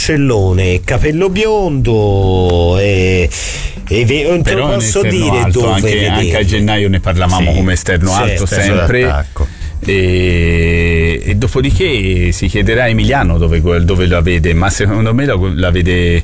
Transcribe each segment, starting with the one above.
mascellone, capello biondo non te lo posso dire alto, dove anche a gennaio ne parlavamo come esterno alto sempre. E dopodiché si chiederà a Emiliano dove la vede, ma secondo me la vede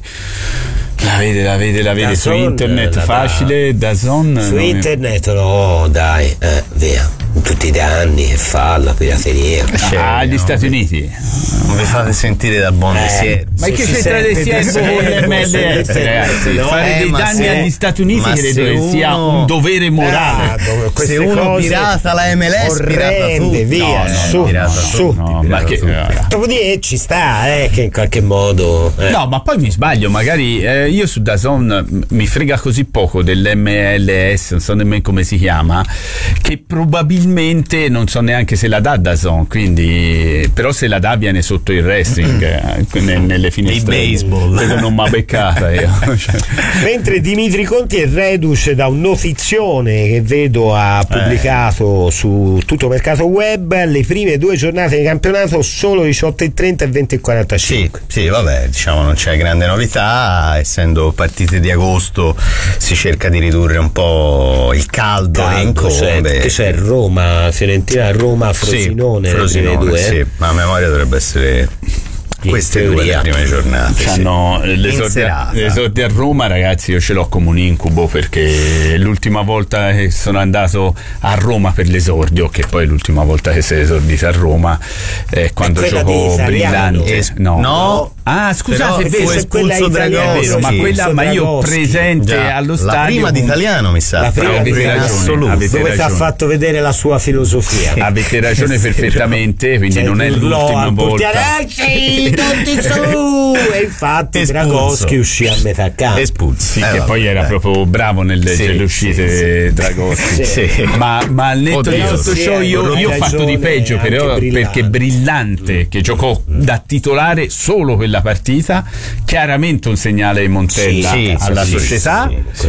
su internet facile, DAZN su internet dai, via tutti i danni che fa la pirateria agli Stati Uniti. Non vi fate sentire da buon siete. Ma che c'entra del Siervo con l'MLS, ragazzi? Fare dei danni agli Stati Uniti credo che sia un dovere morale. Se uno pirata la MLS, pirata tu. Via, su. Dopodiché ci sta, che in qualche modo. No, ma poi mi sbaglio, magari io su DAZN mi frega così poco dell'MLS, non so nemmeno come si chiama, che probabilmente non so neanche se la dà DAZN, quindi però se la dà viene sotto il wrestling nelle finestre di baseball, quello non m'ha beccata io. Mentre Dimitri Conti è reduce da un notizione che vedo ha pubblicato su Tutto Mercato Web, le prime 2 giornate di campionato solo 18:30 e 20:45. Sì, vabbè, diciamo non c'è grande novità, essendo partite di agosto si cerca di ridurre un po' il caldo che incombe. Che c'è Roma, Fiorentina, Roma, Frosinone, sì, Frosinone, le 2. sì, ma a memoria dovrebbe essere queste 2 le prime giornate. L'esordio a Roma, ragazzi, io ce l'ho come un incubo, perché l'ultima volta che sono andato a Roma per l'esordio, che poi l'ultima volta che si è esordito a Roma è quando giocò Brillante. No. Ah, scusate, fu espulso Dragoschi, ma quella, ma io presente allo stadio. La prima d'italiano, mi sa. La prima in assoluto, dove ti ha fatto vedere la sua filosofia. Avete ragione perfettamente, quindi non è l'ultima volta. Tutti su! E infatti Dragoschi uscì a metà campo. Espulso. Che poi era proprio bravo nelle leggere uscite Dragoschi. Ma al netto di tutto ciò io ho fatto di peggio, però, perché Brillante, che giocò da titolare solo quella partita, chiaramente un segnale di Montella alla società,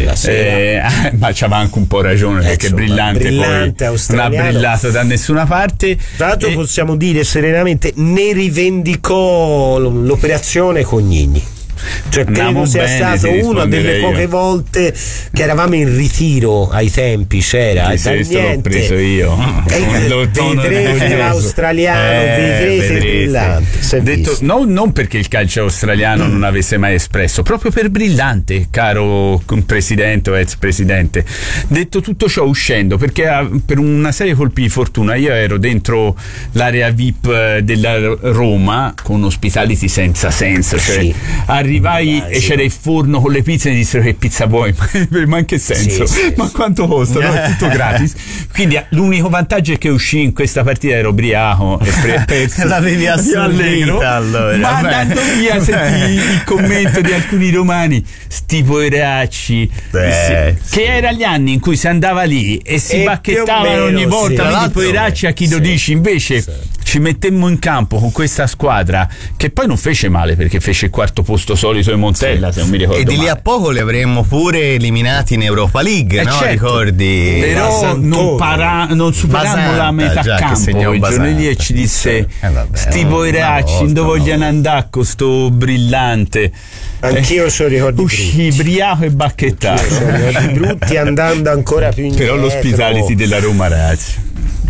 ma c'aveva anche un po' ragione, perché Brillante poi non ha brillato da nessuna parte. Tra l'altro possiamo dire serenamente, ne rivendicò l'operazione Cognini. Cioè credo sia stato una delle poche volte che eravamo in ritiro ai tempi, c'era l'ho preso io. Vedrete l'australiano, vedrete Brillante. Detto, non perché il calcio australiano non avesse mai espresso, proprio per Brillante, caro presidente o ex presidente. Detto tutto ciò, uscendo, perché per una serie colpi di fortuna io ero dentro l'area VIP della Roma con ospitality senza senso, cioè arrivai e c'era il forno con le pizze e mi dissero: che pizza vuoi? Ma in che senso? Ma quanto costa? No, è tutto gratis. Quindi l'unico vantaggio è che uscì in questa partita, ero ubriaco e l'avevi assorbita allora. Ma andando via sentì il commento di alcuni romani, sti poveracci, che era gli anni in cui si andava lì e si bacchettavano ogni volta, quindi poveracci a chi lo dici. Invece ci mettemmo in campo con questa squadra che poi non fece male, perché fece il quarto posto solito in Montella, se non mi ricordo e di lì a poco li avremmo pure eliminati in Europa League, no? Certo. Ricordi? Però non superammo la metà campo, il giorno lì, e ci disse: sti poveracci, dove vogliono andare con sto Brillante? Anch'io so ricordi uscì briaco e bacchettato, ricordi brutti, andando ancora più indietro. Però l'ospitality della Roma, ragazzi,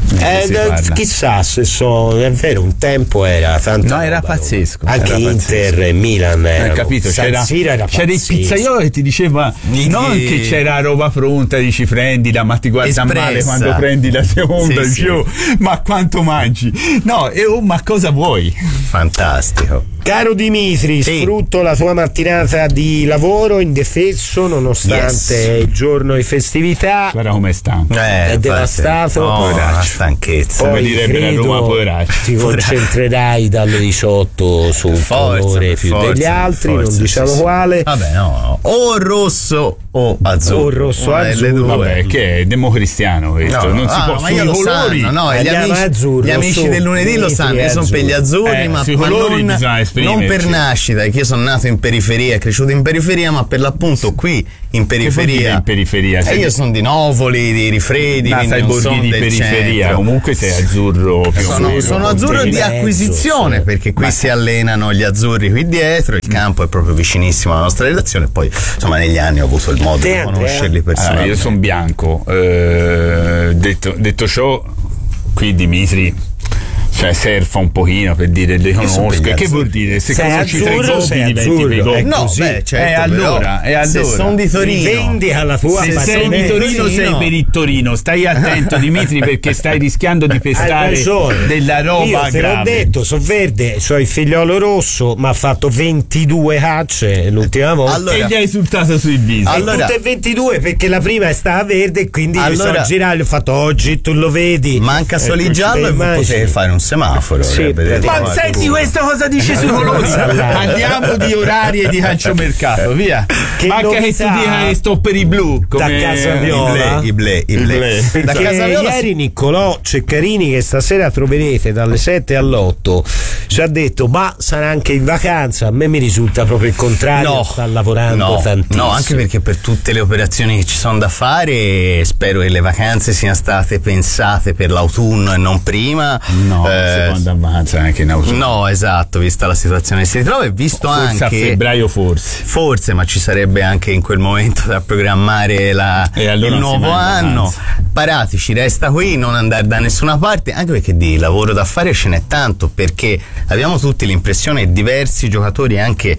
chissà se è vero, un tempo era tanto, era pazzesco, anche era Inter pazzesco. E Milan capito, c'era il pizzaiolo che ti diceva non che c'era roba pronta, dici prendila, ma ti guarda male quando prendi la seconda, ma quanto mangi, ma cosa vuoi? Fantastico. Caro Dimitri, sfrutto la tua mattinata di lavoro indefesso nonostante il giorno di festività. Guarda come sta, è devastato, stanchezza. Come direbbe la Roma, poveraccio. Ti concentrerai dalle 18 su un colore più degli altri, non diciamo quale. Vabbè, o rosso o azzurro. O rosso azzurro. Vabbè, che è democristiano questo. Non si può, ma io lo sanno, gli amici del lunedì lo sanno, io sono per gli azzurri, ma sui colori bisogna esprimerci. Non per nascita, che io sono nato in periferia, cresciuto in periferia, ma per l'appunto qui in periferia. In periferia? Io sono di Novoli, di Rifredi, ma sai, borghi di periferia, centro. Comunque sei azzurro più o meno. Sono azzurro di acquisizione, perché qui si allenano gli azzurri qui dietro, il campo è proprio vicinissimo alla nostra redazione, poi insomma negli anni ho avuto il modo di conoscerli personalmente. Io sono bianco, detto ciò, qui Dimitri surfa un pochino per dire le conosco. Che vuol dire? Se conosci tre gobbi diventi pegò. No, certo, allora se sono di Torino, vendi alla tua se sei di Torino sei per il Torino. Stai attento, Dimitri, perché stai rischiando di pestare della roba io te grave. l'ho detto, sono verde, c'ho il figliolo rosso, ma ha fatto 22 cacce l'ultima volta, e gli hai insultato sui viso. tutte e 22, perché la prima è stata verde e quindi io sono girato e ho fatto oggi tu lo vedi, manca solo il giallo e potevi fare un semaforo. Ma senti questa cosa dice sui colori. Andiamo di orari e di calciomercato, via. Manca che tu dica che sto per i blu da Casa Viola, i ble. Da Casa Viola. Ieri Niccolò Ceccarini, che stasera troverete dalle 7 all'8, ci ha detto ma sarà anche in vacanza. A me mi risulta proprio il contrario, sta lavorando tantissimo. No, anche perché per tutte le operazioni che ci sono da fare spero che le vacanze siano state pensate per l'autunno e non prima. No, seconda vacanza anche in autunno. No, esatto, vista la situazione che si ritrova e visto forse anche a febbraio forse, ma ci sarebbe anche in quel momento da programmare il nuovo anno. Parati, ci resta qui, non andare da nessuna parte, anche perché di lavoro da fare ce n'è tanto, perché abbiamo tutti l'impressione che diversi giocatori anche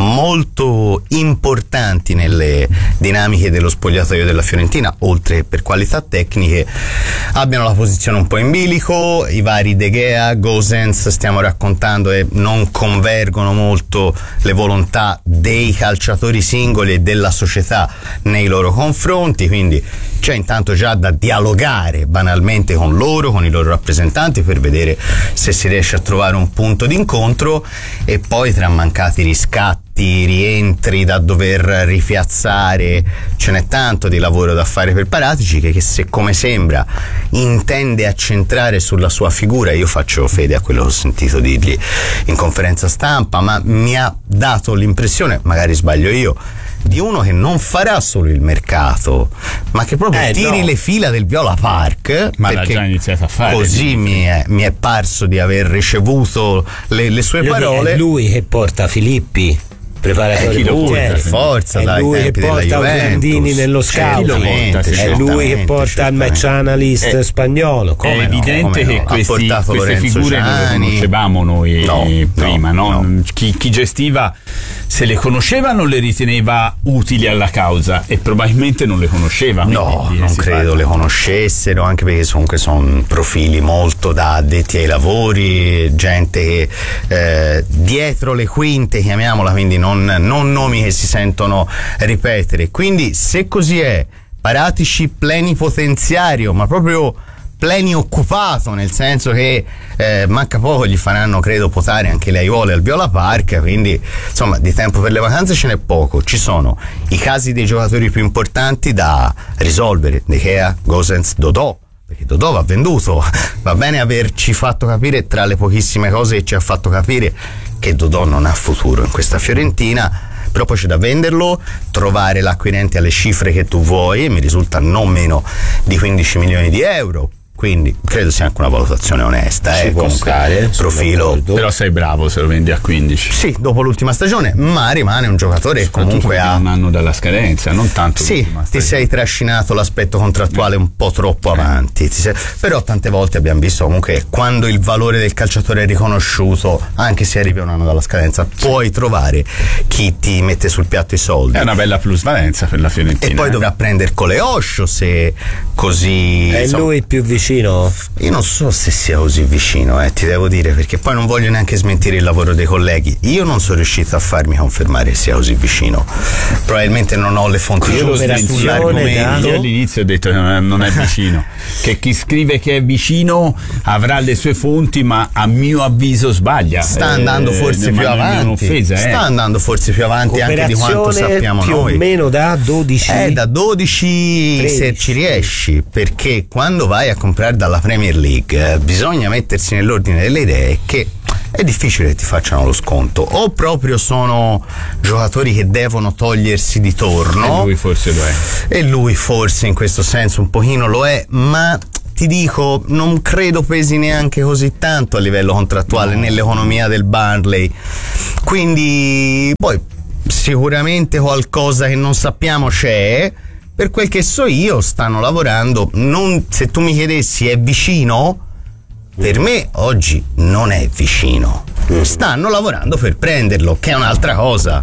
molto importanti nelle dinamiche dello spogliatoio della Fiorentina, oltre per qualità tecniche, abbiano la posizione un po' in bilico. I vari De Gea, Gosens, stiamo raccontando, e non convergono molto le volontà dei calciatori singoli e della società nei loro confronti, quindi c'è intanto già da dialogare banalmente con loro, con i loro rappresentanti, per vedere se si riesce a trovare un punto d'incontro. E poi tra mancati riscatti, rientri da dover ripiazzare, ce n'è tanto di lavoro da fare per Paratici, che se come sembra intende accentrare sulla sua figura. Io faccio fede a quello che ho sentito dirgli in conferenza stampa, ma mi ha dato l'impressione, magari sbaglio io, di uno che non farà solo il mercato, ma che proprio tiri le fila del Viola Park. Ma l'ha già iniziato a fare. Così mi è parso di aver ricevuto le sue parole. È lui che porta Filippi, preparatore per forza, è lui che porta Orlandini nello scouting, è lui che porta il match analyst spagnolo. È evidente che queste figure non le conoscevamo noi prima, no? Chi gestiva, se le conosceva, non le riteneva utili alla causa, e probabilmente non le conosceva. No, non credo le conoscessero, anche perché comunque sono profili molto da addetti ai lavori, gente che dietro le quinte, chiamiamola, quindi non nomi che si sentono ripetere. Quindi se così è, Paratici plenipotenziario, ma proprio plenioccupato, nel senso che manca poco, gli faranno credo potare anche le aiuole al Viola Park, quindi insomma di tempo per le vacanze ce n'è poco. Ci sono i casi dei giocatori più importanti da risolvere: De Gea, Gosens, Dodò, perché Dodò va venduto. Va bene averci fatto capire, tra le pochissime cose che ci ha fatto capire, che Dodò non ha futuro in questa Fiorentina, però poi c'è da venderlo, trovare l'acquirente alle cifre che tu vuoi, e mi risulta non meno di 15 milioni di euro. Quindi credo sia anche una valutazione onesta, comunque profilo. Però sei bravo se lo vendi a 15. Sì, dopo l'ultima stagione, ma rimane un giocatore che comunque ha un anno dalla scadenza, non tanto. Sì, ti sei trascinato l'aspetto contrattuale un po' troppo avanti. Però tante volte abbiamo visto comunque quando il valore del calciatore è riconosciuto, anche se arrivi un anno dalla scadenza, puoi trovare chi ti mette sul piatto i soldi. È una bella plusvalenza per la Fiorentina. E poi dovrà prendere Coleoscio, se così. È lui più vicino. Io non so se sia così vicino, ti devo dire, perché poi non voglio neanche smentire il lavoro dei colleghi. Io non sono riuscito a farmi confermare che sia così vicino. Probabilmente non ho le fonti giuste sull'argomento. Io all'inizio ho detto che non è vicino. Che chi scrive che è vicino avrà le sue fonti, ma a mio avviso sbaglia. Sta andando forse più avanti. Sta andando forse più avanti anche di quanto sappiamo più noi. Più o meno da 12. Da 12 13. Se ci riesci, perché quando vai a comprare dalla Premier League bisogna mettersi nell'ordine delle idee che è difficile che ti facciano lo sconto, o proprio sono giocatori che devono togliersi di torno, e lui forse lo è, e lui forse in questo senso un pochino lo è, ma ti dico, non credo pesi neanche così tanto a livello contrattuale nell'economia del Burnley, quindi poi sicuramente qualcosa che non sappiamo c'è. Per quel che so io stanno lavorando, se tu mi chiedessi è vicino, per me oggi non è vicino, stanno lavorando per prenderlo, che è un'altra cosa.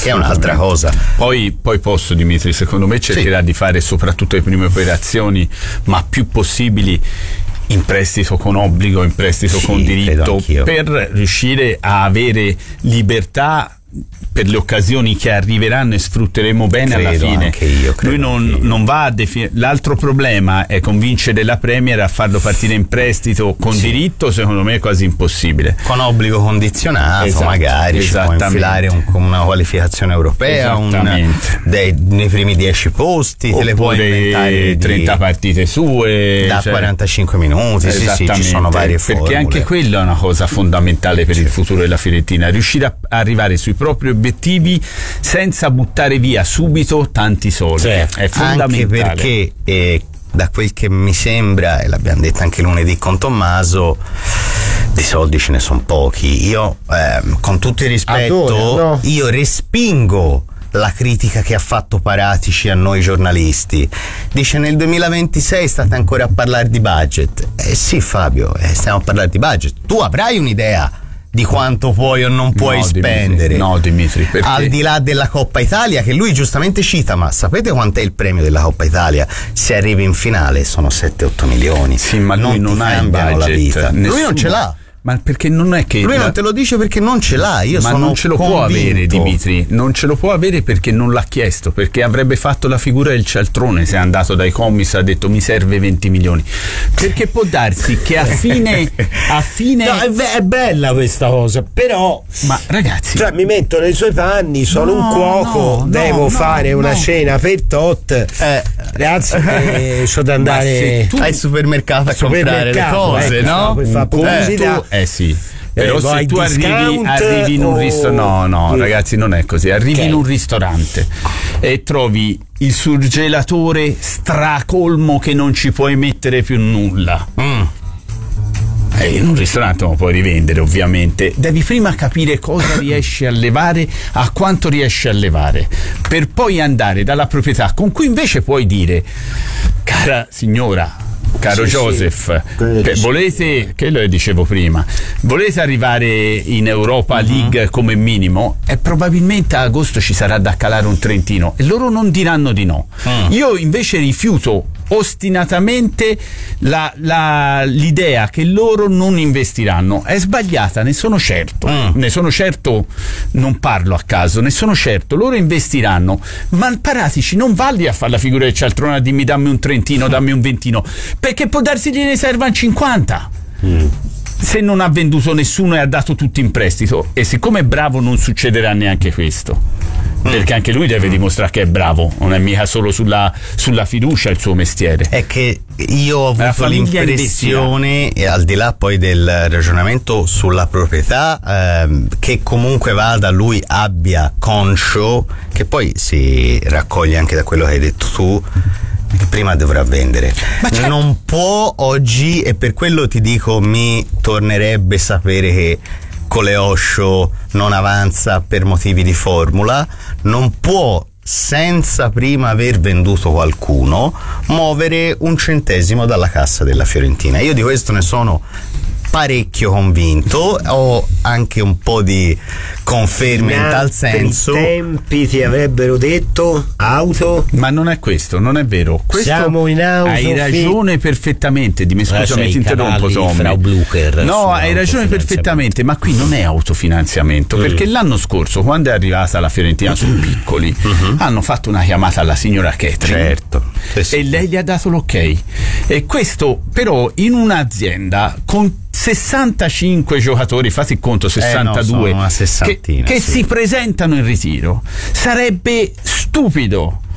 Poi posso, Dimitri, secondo me cercherà di fare soprattutto le prime operazioni, ma più possibili in prestito con obbligo, in prestito con diritto, per riuscire a avere libertà per le occasioni che arriveranno e sfrutteremo bene alla fine. Lui non va a definire. L'altro problema è convincere la Premier a farlo partire in prestito con diritto, secondo me è quasi impossibile. Con obbligo condizionato, magari ci può infilare una qualificazione europea, nei primi 10 posti, oppure te le puoi inventare 30 partite sue da 45 minuti, sì, ci sono varie formule. Perché anche quello è una cosa fondamentale per il futuro della Fiorentina, riuscire a arrivare sui propri obiettivi senza buttare via subito tanti soldi, è fondamentale. Anche perché da quel che mi sembra, e l'abbiamo detto anche lunedì con Tommaso, di soldi ce ne sono pochi. Io con tutto il rispetto io respingo la critica che ha fatto Paratici a noi giornalisti. Dice nel 2026 state ancora a parlare di budget. Sì Fabio, stiamo a parlare di budget, tu avrai un'idea di quanto puoi o non puoi spendere. Dimitri, perché? Al di là della Coppa Italia, che lui giustamente cita, ma sapete quant'è il premio della Coppa Italia? Se arrivi in finale sono 7-8 milioni. Sì, ma lui non ha il budget, la vita. Lui non ce l'ha. Ma perché non è che lui non te lo dice perché non ce l'ha, ma non ce lo può avere, Dimitri, non ce lo può avere perché non l'ha chiesto, perché avrebbe fatto la figura del cialtrone se è andato dai commissar e ha detto mi serve 20 milioni, perché può darsi che a fine no, è bella questa cosa, però ma ragazzi, cioè, mi metto nei suoi panni, sono un cuoco, devo fare una cena per tot, ragazzi, c'ho da andare al supermercato a comprare le cose, no? Per fare pubblicità. Sì. Però se tu arrivi in un ristorante, no, ragazzi, non è così. Arrivi in un ristorante e trovi il surgelatore stracolmo che non ci puoi mettere più nulla. In un ristorante non lo puoi rivendere, ovviamente. Devi prima capire cosa riesci a levare, a quanto riesci a levare, per poi andare dalla proprietà con cui invece puoi dire: cara signora, caro Joseph, volete, che lo dicevo prima, volete arrivare in Europa League come minimo? E probabilmente a agosto ci sarà da calare un trentino e loro non diranno di no. Io invece rifiuto ostinatamente l'idea che loro non investiranno. È sbagliata, ne sono certo, non parlo a caso, ne sono certo, loro investiranno, ma Paratici non va lì a fare la figura del cialtrone a dirmi dammi un trentino, dammi un ventino, perché può darsi gliene servano 50 se non ha venduto nessuno e ha dato tutto in prestito, e siccome è bravo non succederà neanche questo, perché anche lui deve dimostrare che è bravo, non è mica solo sulla fiducia il suo mestiere. È che io ho avuto l'impressione, e al di là poi del ragionamento sulla proprietà, che comunque lui abbia conscio, che poi si raccoglie anche da quello che hai detto tu, che prima dovrà vendere, non può oggi, e per quello ti dico mi tornerebbe sapere che Coleoscio non avanza per motivi di formula, non può senza prima aver venduto qualcuno muovere un centesimo dalla cassa della Fiorentina. Io di questo ne sono parecchio convinto, ho anche un po' di conferme in tal senso. I tempi ti avrebbero detto auto, ma non è questo, non è vero. Questo siamo in auto. Hai ragione perfettamente. Scusami, ti interrompo, Tommy. No, hai ragione perfettamente, ma qui non è autofinanziamento, perché l'anno scorso, quando è arrivata la Fiorentina su Piccoli, hanno fatto una chiamata alla signora Catherine, certo, e lei gli ha dato l'ok. E questo però in un'azienda con 65 giocatori, fate il conto, 62 che si presentano in ritiro, sarebbe stupido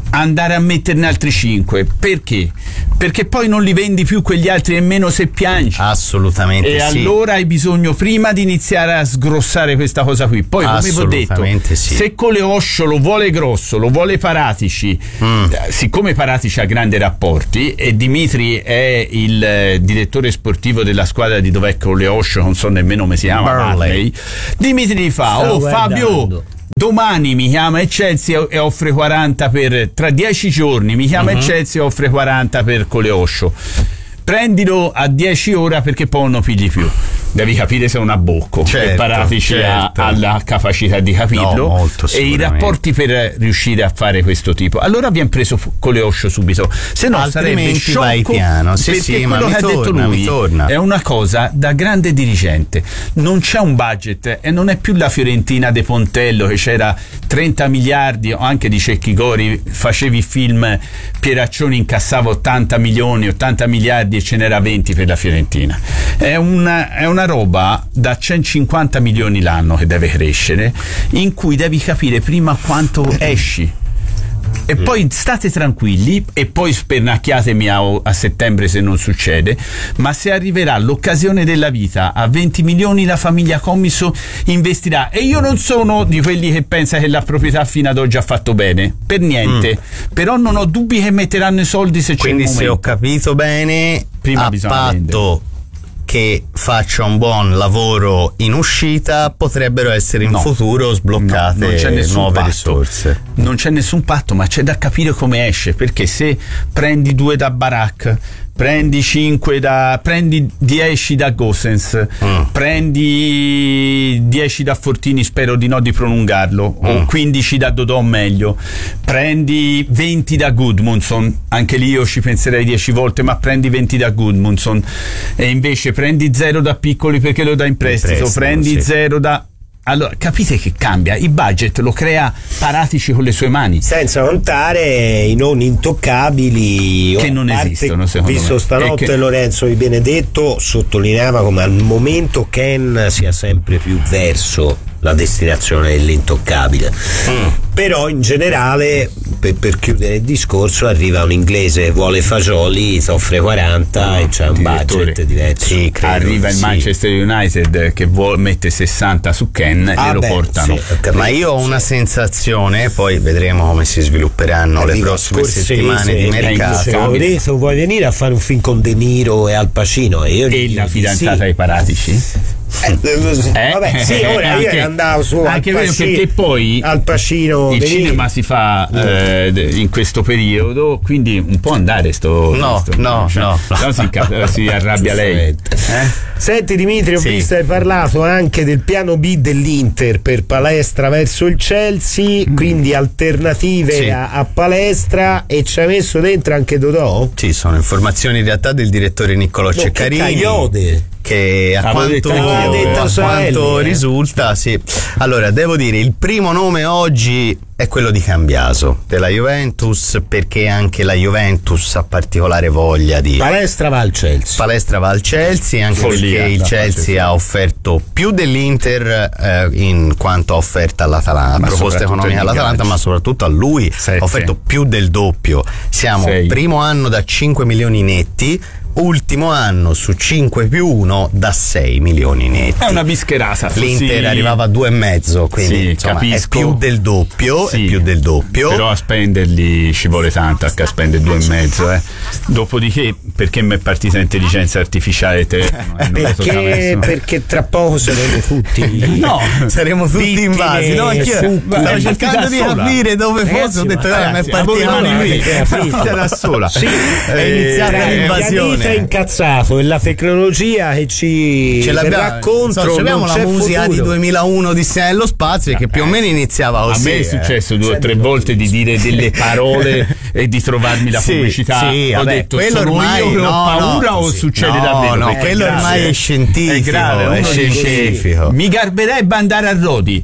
andare a metterne altri 5. Perché? Perché poi non li vendi più quegli altri, nemmeno se piangi. Assolutamente e sì. allora hai bisogno prima di iniziare a sgrossare questa cosa qui. Poi, come vi ho detto, sì. se Coleoscio lo vuole grosso, lo vuole Paratici, siccome Paratici ha grandi rapporti e Dimitri è il direttore sportivo della squadra di dov'è Coleoscio, non so nemmeno come si chiama, Barley, Dimitri fa: "Oh Fabio, domani mi chiama Chelsea e offre 40 tra 10 giorni mi chiama Chelsea e offre 40 per Coleoscio. Prendilo a 10 ore perché poi non pigli più." Devi capire se è un abbocco, certo, e Paratici ha la capacità di capirlo, molto e i rapporti per riuscire a fare questo tipo. Allora abbiamo preso Coleoscio subito, se no sarebbe sciocco, vai piano. Sì, perché sì, quello ma che ha detto lui è una cosa da grande dirigente. Non c'è un budget e non è più la Fiorentina de Pontello che c'era 30 miliardi, o anche di Cecchi Gori, facevi film, Pieraccioni incassava 80 miliardi e ce n'era 20 per la Fiorentina. È una roba da 150 milioni l'anno che deve crescere, in cui devi capire prima quanto esci e poi state tranquilli e poi spernacchiatemi a settembre se non succede, ma se arriverà l'occasione della vita a 20 milioni la famiglia Commisso investirà. E io non sono di quelli che pensa che la proprietà fino ad oggi ha fatto bene, per niente, però non ho dubbi che metteranno i soldi se c'è un momento. Quindi, se ho capito bene, prima a patto che faccia un buon lavoro in uscita, potrebbero essere in futuro sbloccate nuove risorse. Non c'è nessun patto, ma c'è da capire come esce, perché se prendi 2 da Barak, prendi 10 da Gosens, prendi 10 da Fortini, spero di no di prolungarlo, o 15 da Dodò, meglio, prendi 20 da Gudmundsson, anche lì io ci penserei 10 volte, ma prendi 20 da Gudmundsson, e invece prendi 0 da Piccoli perché lo dà in prestito, prendi 0 da... Allora, capite che cambia? Il budget lo crea Paratici con le sue mani. Senza contare i non intoccabili che non esistono, secondo me. Visto stanotte Lorenzo Di Benedetto sottolineava come al momento Ken sia sempre più verso la destinazione dell'intoccabile. Però in generale, per chiudere il discorso, arriva un inglese che vuole fagioli, ti offre 40 e c'è un budget diverso. Sì, arriva il Manchester United che mette 60 su Ken e lo portano. Sì, ma io ho una sensazione, poi vedremo come si svilupperanno le prossime settimane di mercato. Vuoi venire a fare un film con De Niro e Al Pacino? E la fidanzata ai Paratici? Vabbè, sì, ora io andavo su anche Al Pacino, perché poi Al Pacino il cinema si fa in questo periodo, quindi un po' andare no, si arrabbia lei. Senti Dimitri, ho visto hai parlato anche del piano B dell'Inter per Palestra verso il Chelsea, quindi alternative a Palestra, e ci hai messo dentro anche Dodò? Sì, sono informazioni in realtà del direttore Niccolò Ceccarini, che a quanto risulta, sì. Allora, devo dire, il primo nome oggi è quello di Cambiaso della Juventus, perché anche la Juventus ha particolare voglia di... Palestra va al Chelsea, anche perché il Chelsea ha offerto più dell'Inter in quanto ha offerta all'Atalanta, proposta economica all'Atalanta, ma soprattutto a lui ha offerto più del doppio. Siamo primo anno da 5 milioni netti, ultimo anno su 5 più 1 da 6 milioni netti. È una bischerata. L'Inter arrivava a 2,5, quindi insomma, è più del doppio, è più del doppio. Però a spenderli ci vuole tanto, a spendere 2,5. Dopodiché, perché mi è partita intelligenza artificiale perché tra poco saremo tutti saremo tutti invasi. No, stavo cercando di capire dove fosse, ho detto mi è partita da sola. È iniziata l'invasione. È incazzato, e la tecnologia che ci verrà contro. Abbiamo la musica di 2001 di Sé nello spazio, che più o meno iniziava così. A me è successo 2 o 3 volte di dire delle parole e di trovarmi la pubblicità. Ho detto, quello ormai io che ho paura o succede davvero? No, quello ormai è scientifico, è scientifico. Mi garberebbe andare a Rodi.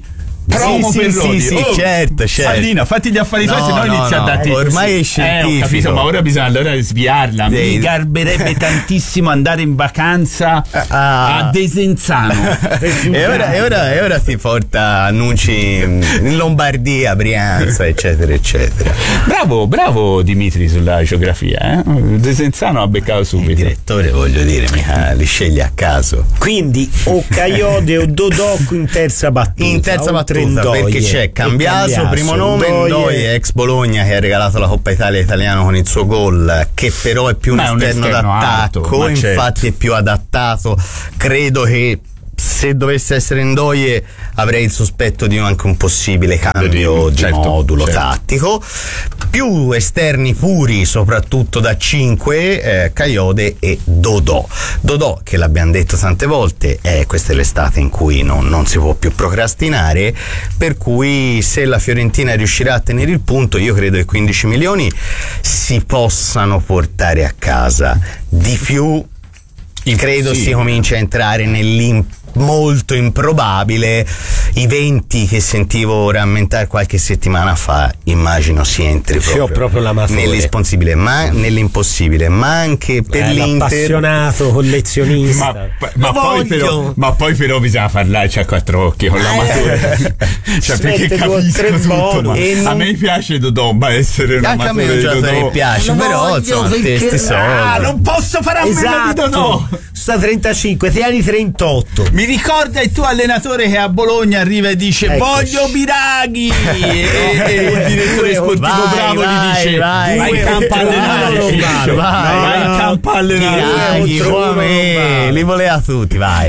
promo per Lodi. Sì, certo. Saldina, fatti gli affari tuoi, se no inizia a darti. Ormai è scientifico. Ho capito, ma ora bisogna sviarla. Mi garberebbe tantissimo andare in vacanza a Desenzano. e ora ti porta annunci in Lombardia, Brianza, eccetera. Bravo Dimitri sulla geografia, Desenzano ha beccato subito. Il direttore, voglio dire, mica li sceglie a caso. Quindi o Caiode o Dodò in terza battuta. Perché c'è Cambiaso, primo nome, Ndoye, ex Bologna, che ha regalato la Coppa Italia italiano con il suo gol, che però è più un esterno d'attacco, infatti è più adattato. Credo che se dovesse essere Ndoye avrei il sospetto di anche un possibile cambio di modulo tattico. Più esterni puri, soprattutto da 5, Caiode e Dodò, che l'abbiamo detto tante volte, questa è l'estate in cui non si può più procrastinare, per cui se la Fiorentina riuscirà a tenere il punto, io credo che 15 milioni si possano portare a casa. Di più credo si comincia a entrare molto improbabile. I 20 che sentivo rammentare qualche settimana fa, immagino si entri proprio nell'impossibile, ma anche per l'Inter. L'appassionato collezionista. Ma poi però bisogna parlarci a quattro occhi con l'amatore. Cioè, perché capisco tutto, ma a me piace Dodò, ma essere un anche amatore a me di Dodò piace, però insomma questi soldi. Non posso fare a meno di Dodò. Sta 35, tieni 38. Mi ricorda il tuo allenatore che a Bologna arriva e dice voglio Biraghi e il direttore sportivo bravo gli dice vai in campo a allenare, vai in campo a allenare, li voleva tutti, vai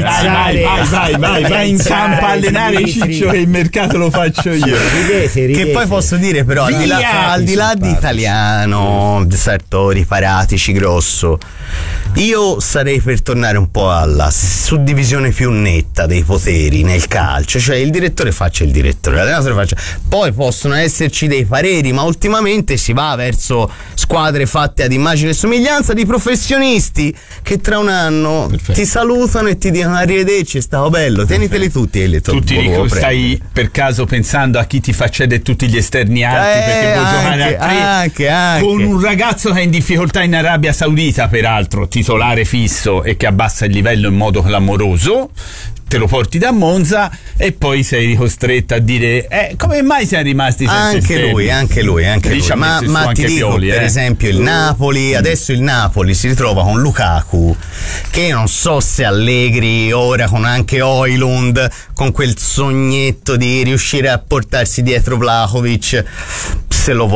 in campo a allenare Ciccio e il mercato lo faccio io. Che poi posso dire però al di là di Italiano, Sartori, Paratici, Grosso, io sarei per tornare un po' alla suddivisione più netta dei poteri nel calcio, cioè il direttore faccia il direttore, l'allenatore faccia. Poi possono esserci dei pareri, ma ultimamente si va verso squadre fatte ad immagine e somiglianza di professionisti che tra un anno ti salutano e ti dicono arrivederci, è stato bello, tieniteli tutti. Stai per caso pensando a chi ti fa cedere tutti gli esterni alti perché puoi giocare a 3 anche. con un ragazzo che è in difficoltà in Arabia Saudita, peraltro titolare fisso e che abbassa il livello in modo clamoroso, te lo porti da Monza e poi sei costretto a dire come mai siamo rimasti senza esterni? Anche lui. Ma ti dico, Pioli, per esempio il Napoli, adesso il Napoli si ritrova con Lukaku, che non so se Allegri ora con anche Højlund, con quel sognetto di riuscire a portarsi dietro Vlahovic, se lo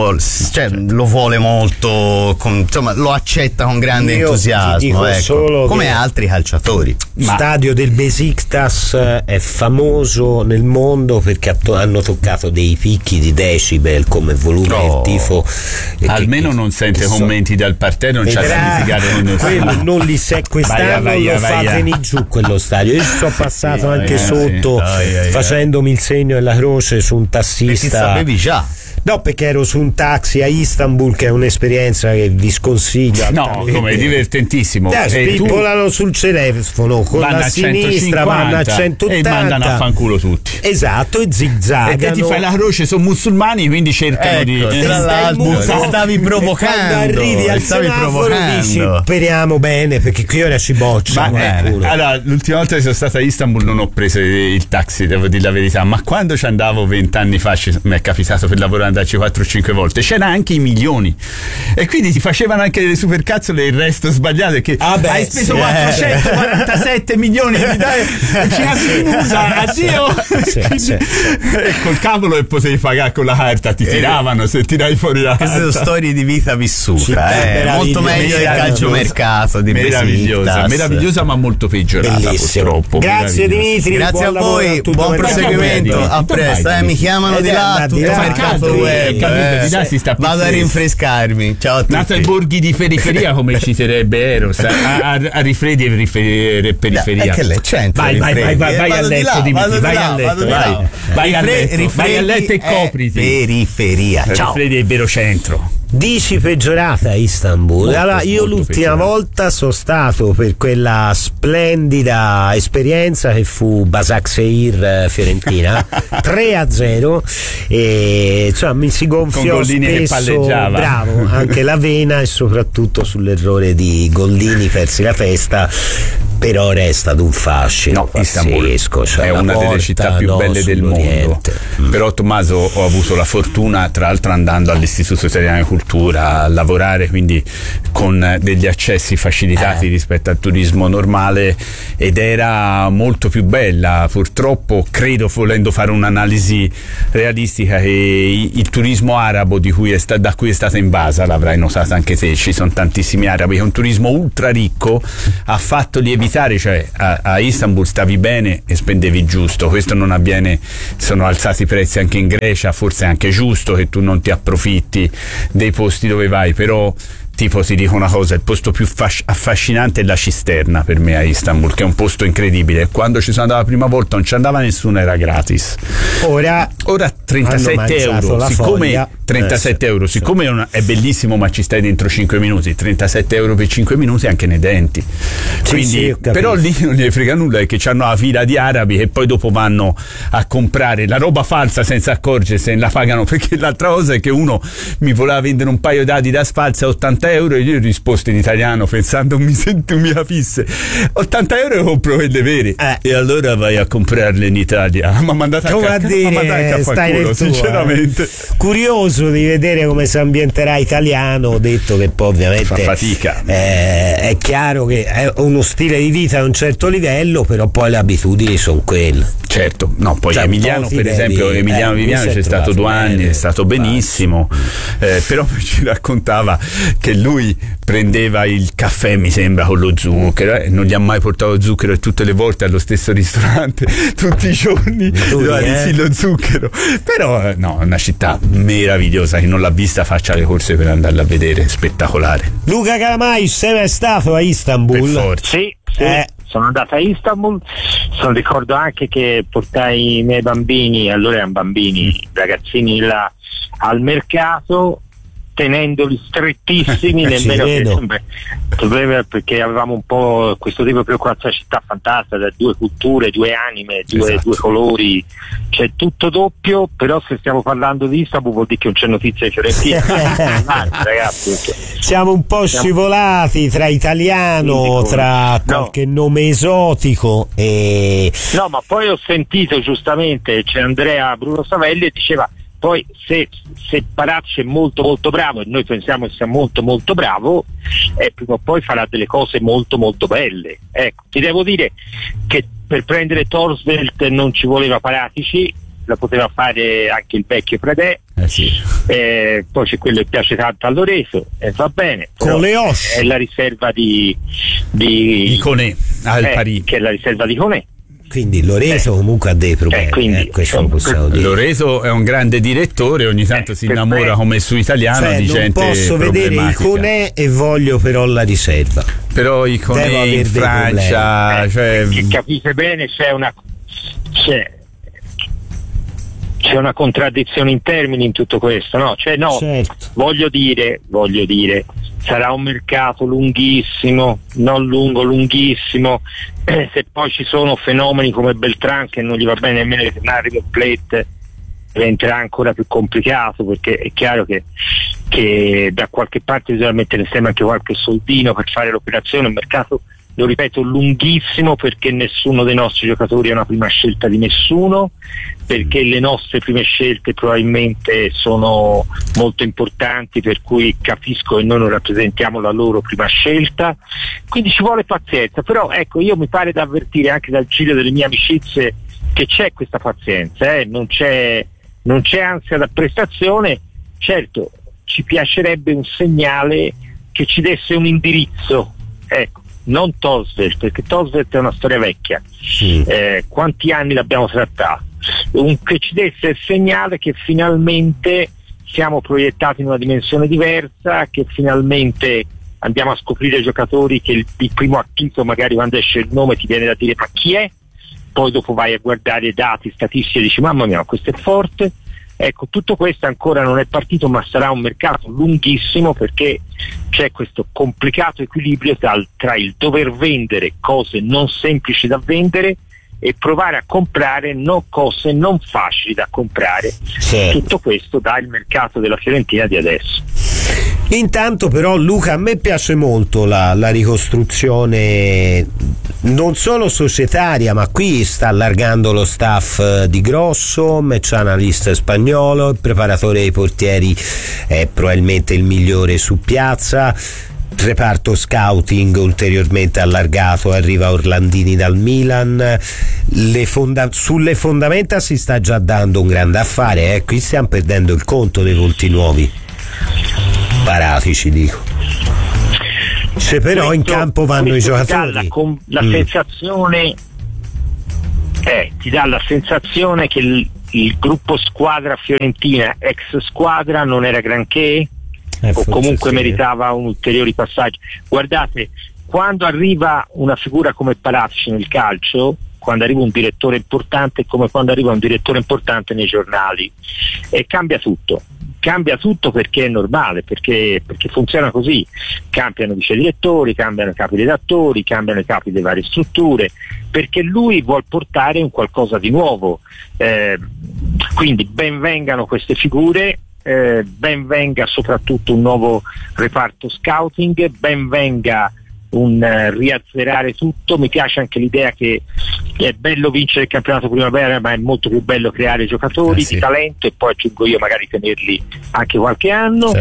vuole molto, insomma lo accetta con grande entusiasmo, come altri calciatori. Stadio del Besiktas è famoso nel mondo perché hanno toccato dei picchi di decibel come volume del tifo. Almeno non sente commenti dal parterre, non c'ha da litigare con nessuno. Non li quest'anno lo fatemi giù quello stadio. Io ci sono passato anche sotto facendomi il segno e la croce su un tassista. Ti sapevi già? No, perché ero su un taxi a Istanbul, che è un'esperienza che vi sconsiglio. No, come divertentissimo. Spippolano sul telefono con la sinistra, vanno a 180 e mandano a fanculo tutti. Esatto, e zigzagano. E che ti fai la croce, sono musulmani, quindi cercano di. Tra l'altro, stavi provocando. Quando arrivi al semaforo dici speriamo bene, perché qui ora ci boccia. Allora, l'ultima volta che sono stato a Istanbul non ho preso il taxi, devo dire la verità, ma quando ci andavo 20 anni fa mi è capitato per lavorare andarci 4-5 volte, c'era anche i milioni e quindi ti facevano anche delle supercazzole il resto sbagliato, perché hai speso 447 milioni e addio e col cavolo e potevi pagare con la carta, ti tiravano se tiravi fuori la carta. Queste sono storie di vita vissuta, molto meglio del calciomercato di meravigliosa ma molto peggiorata purtroppo. Grazie Dimitri, grazie a voi, buon proseguimento, a presto, mi chiamano di là, tutto mercato vado a rinfrescarmi. Ciao a tutti. Nato ai borghi di periferia, come citerebbe Eros, a rifredi e periferia. Che lei c'entra? Vai a letto, Dimitri, vai a letto e copriti. Periferia. Ciao. Rifredi e Berocentro. Dici peggiorata Istanbul? Molto, allora, io l'ultima volta sono stato per quella splendida esperienza che fu Başakşehir Fiorentina 3-0 e insomma mi si gonfiò spesso, bravo, anche la vena e soprattutto sull'errore di Gollini persi la testa. Però resta ad un fascino pazzesco, cioè è una delle città più belle del mondo. Però Tommaso, ho avuto la fortuna, tra l'altro andando all'Istituto Italiano di Cultura a lavorare, quindi con degli accessi facilitati rispetto al turismo normale, ed era molto più bella. Purtroppo credo, volendo fare un'analisi realistica, che il turismo arabo da cui è stata invasa, l'avrai notato anche te, ci sono tantissimi arabi, è un turismo ultra ricco, ha fatto lievitare, cioè a Istanbul stavi bene e spendevi giusto. Questo non avviene, sono alzati i prezzi anche in Grecia, forse è anche giusto che tu non ti approfitti dei posti dove vai, però tipo ti dico una cosa, il posto più affascinante è la Cisterna per me a Istanbul, che è un posto incredibile. Quando ci sono andato la prima volta non ci andava nessuno, era gratis. Ora 37 euro, siccome 37 euro, siccome è bellissimo ma ci stai dentro 5 minuti, 37 euro per 5 minuti anche nei denti. Quindi, però lì non gli frega nulla, è che c'hanno la fila di arabi che poi dopo vanno a comprare la roba falsa senza accorgersene, la pagano, perché l'altra cosa è che uno mi voleva vendere un paio d'Adidas false a 80 euro e io ho risposto in italiano pensando mi capisse, 80 euro e compro quelle vere, e allora vai a comprarle in Italia. Ma mandate a fanculo, sinceramente. Curioso di vedere come si ambienterà italiano, ho detto che poi ovviamente fa fatica, è chiaro che è uno stile di vita a un certo livello, però poi le abitudini sono quelle. Certo, no, poi cioè, Emiliano per esempio, Emiliano Viviano c'è stato 2 anni, è stato benissimo, però ci raccontava che lui prendeva il caffè, mi sembra, con lo zucchero, non gli ha mai portato zucchero e tutte le volte allo stesso ristorante tutti i giorni doveva dirsi lo zucchero. Però no, è una città meravigliosa, chi non l'ha vista faccia le corse per andarla a vedere, spettacolare. Luca Calamai, sei mai stato a Istanbul? Sì. Sono andato a Istanbul, ricordo anche che portai i miei bambini, allora erano bambini, ragazzini là al mercato, tenendoli strettissimi, nemmeno che perché avevamo un po' questo tipo di preoccupazione, città fantastica, da 2 culture, 2 anime, due colori, c'è tutto doppio. Però se stiamo parlando di Istanbul vuol dire che non c'è notizia di Fiorentina. Ragazzi, siamo un po' scivolati tra italiano, tra qualche nome esotico e... No, ma poi ho sentito giustamente, c'è Andrea Bruno Savelli e diceva poi se Palazzo è molto molto bravo e noi pensiamo che sia molto molto bravo, prima o poi farà delle cose molto molto belle. Ecco, ti devo dire che per prendere Torsvelt non ci voleva Paratici, la poteva fare anche il vecchio Predè, poi c'è quello che piace tanto a Loreto, va bene, è la riserva di Conè al Parì, che è la riserva di Conè. Quindi Loreto comunque ha dei problemi, questo possiamo dire. Loreto è un grande direttore, ogni tanto si innamora come su italiano, cioè, di gente non posso vedere i Conè e voglio però la riserva. Però i Conè in Francia, capite bene, c'è una contraddizione in termini in tutto questo, no? Certo. Voglio dire, sarà un mercato lunghissimo, non lunghissimo. Se poi ci sono fenomeni come Beltran che non gli va bene nemmeno il veterinario complete, diventerà ancora più complicato, perché è chiaro che da qualche parte bisogna mettere insieme anche qualche soldino per fare l'operazione. Un mercato, lo ripeto, lunghissimo, perché nessuno dei nostri giocatori è una prima scelta di nessuno, perché le nostre prime scelte probabilmente sono molto importanti, per cui capisco che noi non rappresentiamo la loro prima scelta, quindi ci vuole pazienza. Però ecco, io mi pare da avvertire anche dal giro delle mie amicizie che c'è questa pazienza, non c'è ansia da prestazione. Certo, ci piacerebbe un segnale che ci desse un indirizzo, ecco, non Torsvelt, perché Torsvelt è una storia vecchia, quanti anni l'abbiamo trattato, che ci desse il segnale che finalmente siamo proiettati in una dimensione diversa, che finalmente andiamo a scoprire giocatori che il primo acchito, magari quando esce il nome ti viene da dire ma chi è, poi dopo vai a guardare i dati, statistiche e dici mamma mia, questo è forte. Ecco, tutto questo ancora non è partito, ma sarà un mercato lunghissimo, perché c'è questo complicato equilibrio tra il dover vendere cose non semplici da vendere e provare a comprare cose non facili da comprare. Tutto questo dà il mercato della Fiorentina di adesso. Intanto però, Luca, a me piace molto la ricostruzione non solo societaria, ma qui sta allargando lo staff di Grosso, c'è analista spagnolo, il preparatore dei portieri è probabilmente il migliore su piazza, reparto scouting ulteriormente allargato, arriva Orlandini dal Milan, sulle fondamenta si sta già dando un grande affare, qui stiamo perdendo il conto dei volti nuovi. Paratici, dico. Se però in campo vanno i giocatori, la sensazione ti dà la sensazione che il gruppo squadra fiorentina, ex squadra, non era granché, o comunque meritava un ulteriore passaggio. Guardate, quando arriva una figura come Paratici nel calcio, quando arriva un direttore importante, è come quando arriva un direttore importante nei giornali, e cambia tutto perché è normale, perché funziona così. Cambiano vice direttori, cambiano i capi redattori, cambiano i capi delle varie strutture, perché lui vuol portare un qualcosa di nuovo, quindi ben vengano queste figure, ben venga soprattutto un nuovo reparto scouting, ben venga un riazzerare tutto. Mi piace anche l'idea che è bello vincere il campionato primavera, ma è molto più bello creare giocatori di talento, e poi aggiungo io, magari tenerli anche qualche anno.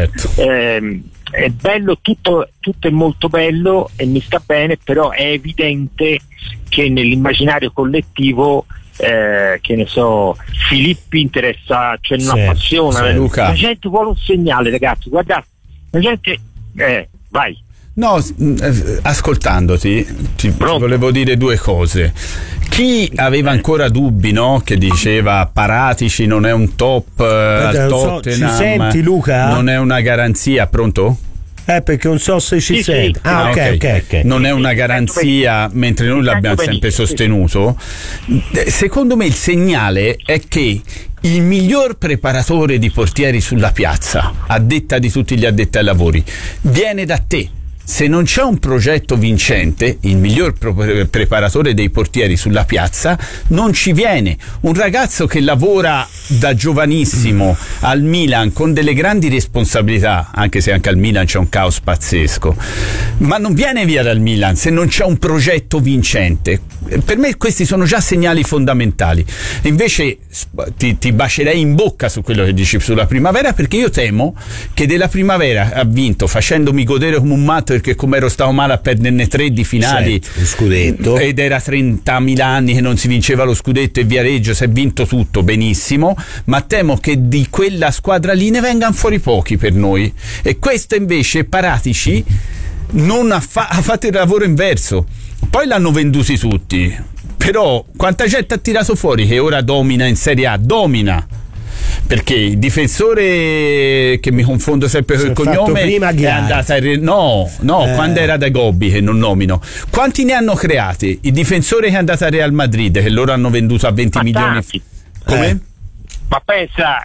È bello, tutto è molto bello e mi sta bene, però è evidente che nell'immaginario collettivo che ne so, Filippi interessa, cioè non appassiona. La gente vuole un segnale, ragazzi, guardate, la gente vai. No, ascoltandoti ti volevo dire due cose. Chi aveva ancora dubbi, no? Che diceva Paratici non è un top, Tottenham, ci senti, Luca? Non è una garanzia, pronto? Perché non so se ci senti. Ok. Non è una garanzia, mentre noi l'abbiamo sempre sostenuto. Secondo me il segnale è che il miglior preparatore di portieri sulla piazza, a detta di tutti gli addetti ai lavori, viene da te. Se non c'è un progetto vincente, il miglior preparatore dei portieri sulla piazza non ci viene. Un ragazzo che lavora da giovanissimo al Milan con delle grandi responsabilità, anche se anche al Milan c'è un caos pazzesco, ma non viene via dal Milan se non c'è un progetto vincente. Per me questi sono già segnali fondamentali. Invece ti bacerei in bocca su quello che dici sulla primavera, perché io temo che della primavera ha vinto facendomi godere come un matto, perché come ero stato male a perderne 3 di finali, lo scudetto, ed era 30.000 anni che non si vinceva lo scudetto, e Viareggio si è vinto tutto benissimo, ma temo che di quella squadra lì ne vengano fuori pochi per noi, e questo invece Paratici non ha fatto il lavoro inverso. Poi l'hanno venduti tutti, però quanta gente ha tirato fuori che ora domina in Serie A, perché il difensore, che mi confondo sempre con il cognome, è andata quando era da Gobbi, che non nomino, quanti ne hanno creati? Il difensore che è andato al Real Madrid, che loro hanno venduto a 20 milioni. Come? Ma pensa,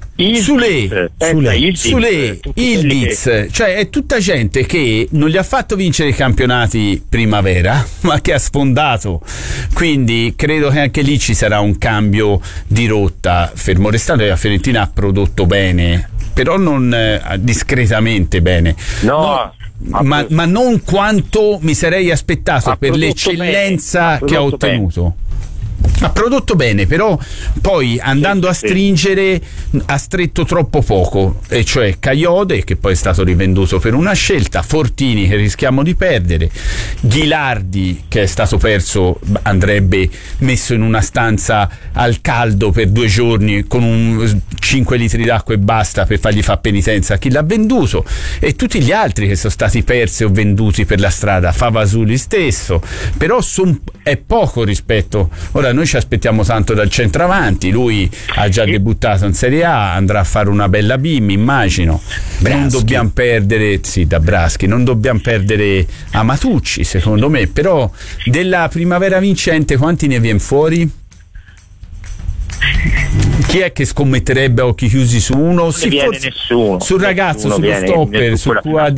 Ildiz, cioè è tutta gente che non gli ha fatto vincere i campionati primavera, ma che ha sfondato. Quindi credo che anche lì ci sarà un cambio di rotta. Fermo restando che la Fiorentina ha prodotto bene, però non discretamente bene. Ma non quanto mi sarei aspettato per l'eccellenza che ha ottenuto. Ha prodotto bene, però poi andando a stringere ha stretto troppo poco, e cioè Caiode, che poi è stato rivenduto per una scelta, Fortini, che rischiamo di perdere, Ghilardi, che è stato perso, andrebbe messo in una stanza al caldo per 2 giorni con 5 litri d'acqua e basta per fargli fare penitenza a chi l'ha venduto, e tutti gli altri che sono stati persi o venduti per la strada, Favasuli stesso, però è poco rispetto. Ora noi ci aspettiamo tanto dal centravanti, lui ha già debuttato in Serie A, andrà a fare una bella B, mi immagino. Non dobbiamo perdere Braschi, non dobbiamo perdere Amatucci, secondo me, però della primavera vincente quanti ne viene fuori? Chi è che scommetterebbe a occhi chiusi su uno? Non viene nessuno. Sul ragazzo, sullo stopper, su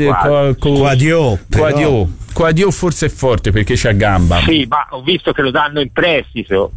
Quadio forse è forte perché c'ha gamba. Sì, ma ho visto che lo danno in prestito.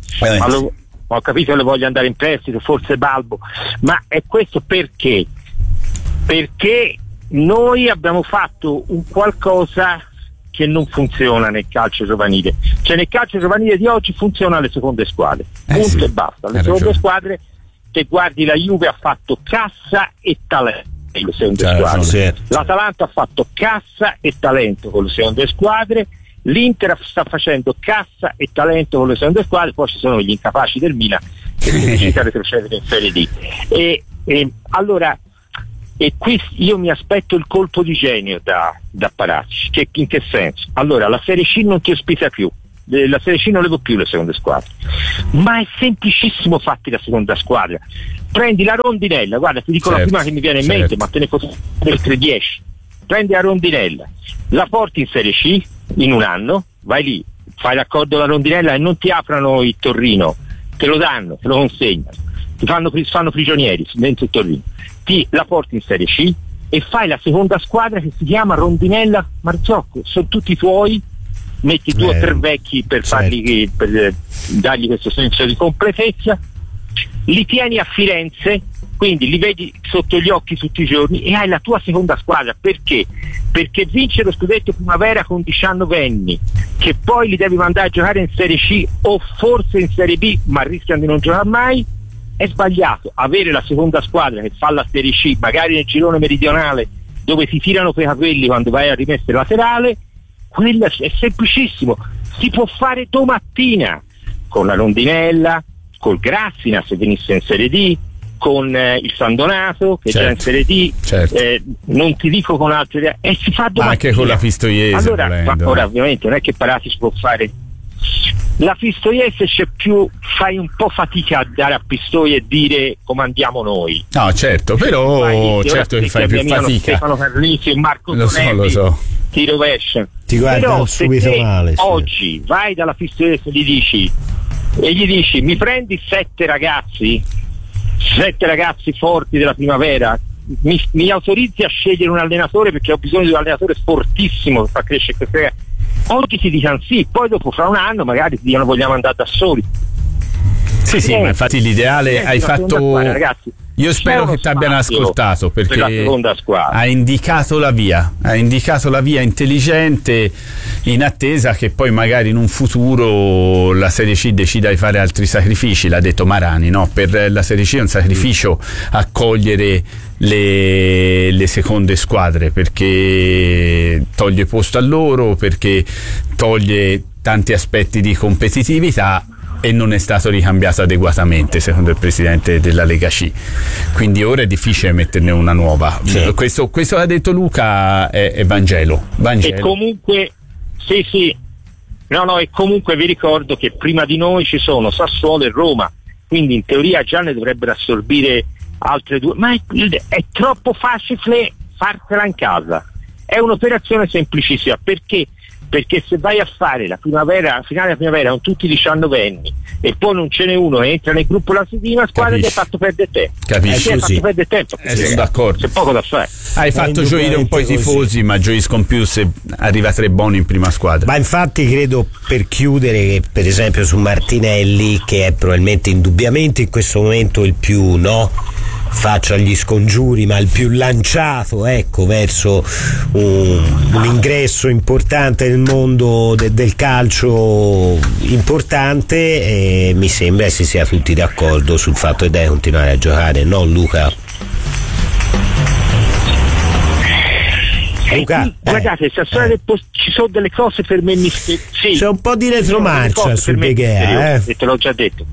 Ho capito che lo voglio andare in prestito, forse Balbo. Ma è questo perché? Perché noi abbiamo fatto un qualcosa che non funziona nel calcio giovanile. Cioè nel calcio giovanile di oggi funzionano le seconde squadre, punto e basta. Le seconde squadre, se guardi la Juve ha fatto cassa e talento con le seconde squadre, l'Atalanta ha fatto cassa e talento con le seconde squadre, l'Inter sta facendo cassa e talento con le seconde squadre, poi ci sono gli incapaci del Milan che sono riusciti a retrocedere in Serie D. Allora qui io mi aspetto il colpo di genio da Paratici. In che senso? Allora la Serie C non ti ospita più, la Serie C non le può più le seconde squadre, ma è semplicissimo fatti la seconda squadra. Prendi la rondinella, guarda, ti dico la prima che mi viene in mente, ma te ne posso dire 10. Prendi la rondinella, la porti in Serie C in un anno, vai lì, fai l'accordo con la rondinella e non ti aprono il Torino, te lo danno, te lo consegnano, ti fanno prigionieri dentro il Torino, ti la porti in Serie C e fai la seconda squadra che si chiama Rondinella Marzocco, sono tutti tuoi, metti 2 o 3 vecchi per fargli, per dargli questo senso di completezza, li tieni a Firenze, quindi li vedi sotto gli occhi tutti i giorni e hai la tua seconda squadra. Perché? Perché vince lo scudetto primavera con 19enni che poi li devi mandare a giocare in Serie C o forse in Serie B, ma rischiano di non giocare mai. È sbagliato avere la seconda squadra che fa la Serie C magari nel girone meridionale dove ti tirano per i capelli quando vai a rimessa laterale. Quella è semplicissimo, si può fare domattina con la Rondinella, col Grassina se venisse in Serie D, con il San Donato che è già in Serie D, non ti dico con altre, e si fa domattina. Anche con la Pistoiese. Allora, ora ovviamente non è che Paratici si può fare la Pistoiese, c'è più, fai un po' fatica a dare a Pistoia e dire comandiamo noi. No, certo, però certo che fai più fatica. Stefano Carlisi e Marco Tonelli lo so. ti rovesciano. Ti guardano subito male. Oggi vai dalla Pistoiese e gli dici mi prendi 7 ragazzi forti della primavera, mi autorizzi a scegliere un allenatore perché ho bisogno di un allenatore fortissimo per far crescere queste ragazze. Oggi ti dicono sì, poi dopo fra un anno magari ti dicono vogliamo andare da soli. Sì, ma infatti l'ideale hai fatto squadra, ragazzi, io spero che ti abbiano ascoltato perché ha indicato la via intelligente, in attesa che poi magari in un futuro la Serie C decida di fare altri sacrifici. L'ha detto Marani, no? Per la Serie C è un sacrificio accogliere le seconde squadre perché toglie posto a loro, perché toglie tanti aspetti di competitività e non è stato ricambiato adeguatamente secondo il presidente della Lega C, quindi ora è difficile metterne una nuova. Questo che ha detto Luca è Vangelo. E comunque e comunque vi ricordo che prima di noi ci sono Sassuolo e Roma, quindi in teoria già ne dovrebbero assorbire altre 2, ma è troppo facile fartela in casa. È un'operazione semplicissima. Perché se vai a fare la primavera, finale della primavera con tutti i 19enni e poi non ce n'è uno che entra nel gruppo la prima squadra, ti hai fatto perdere tempo. Capisci? Hai fatto perdere tempo. Sono d'accordo. C'è poco da fare. Hai fatto gioire un po' i tifosi, ma gioiscono più se arriva 3 buoni in prima squadra. Ma infatti credo, per chiudere, che per esempio su Martinelli, che è probabilmente indubbiamente in questo momento il più faccia gli scongiuri, ma il più lanciato verso un ingresso importante nel mondo del calcio importante, mi sembra si sia tutti d'accordo sul fatto che deve continuare a giocare, no Luca? Guardate, ci sono delle cose per me c'è un po' di retromarcia su De Gea, te l'ho già detto.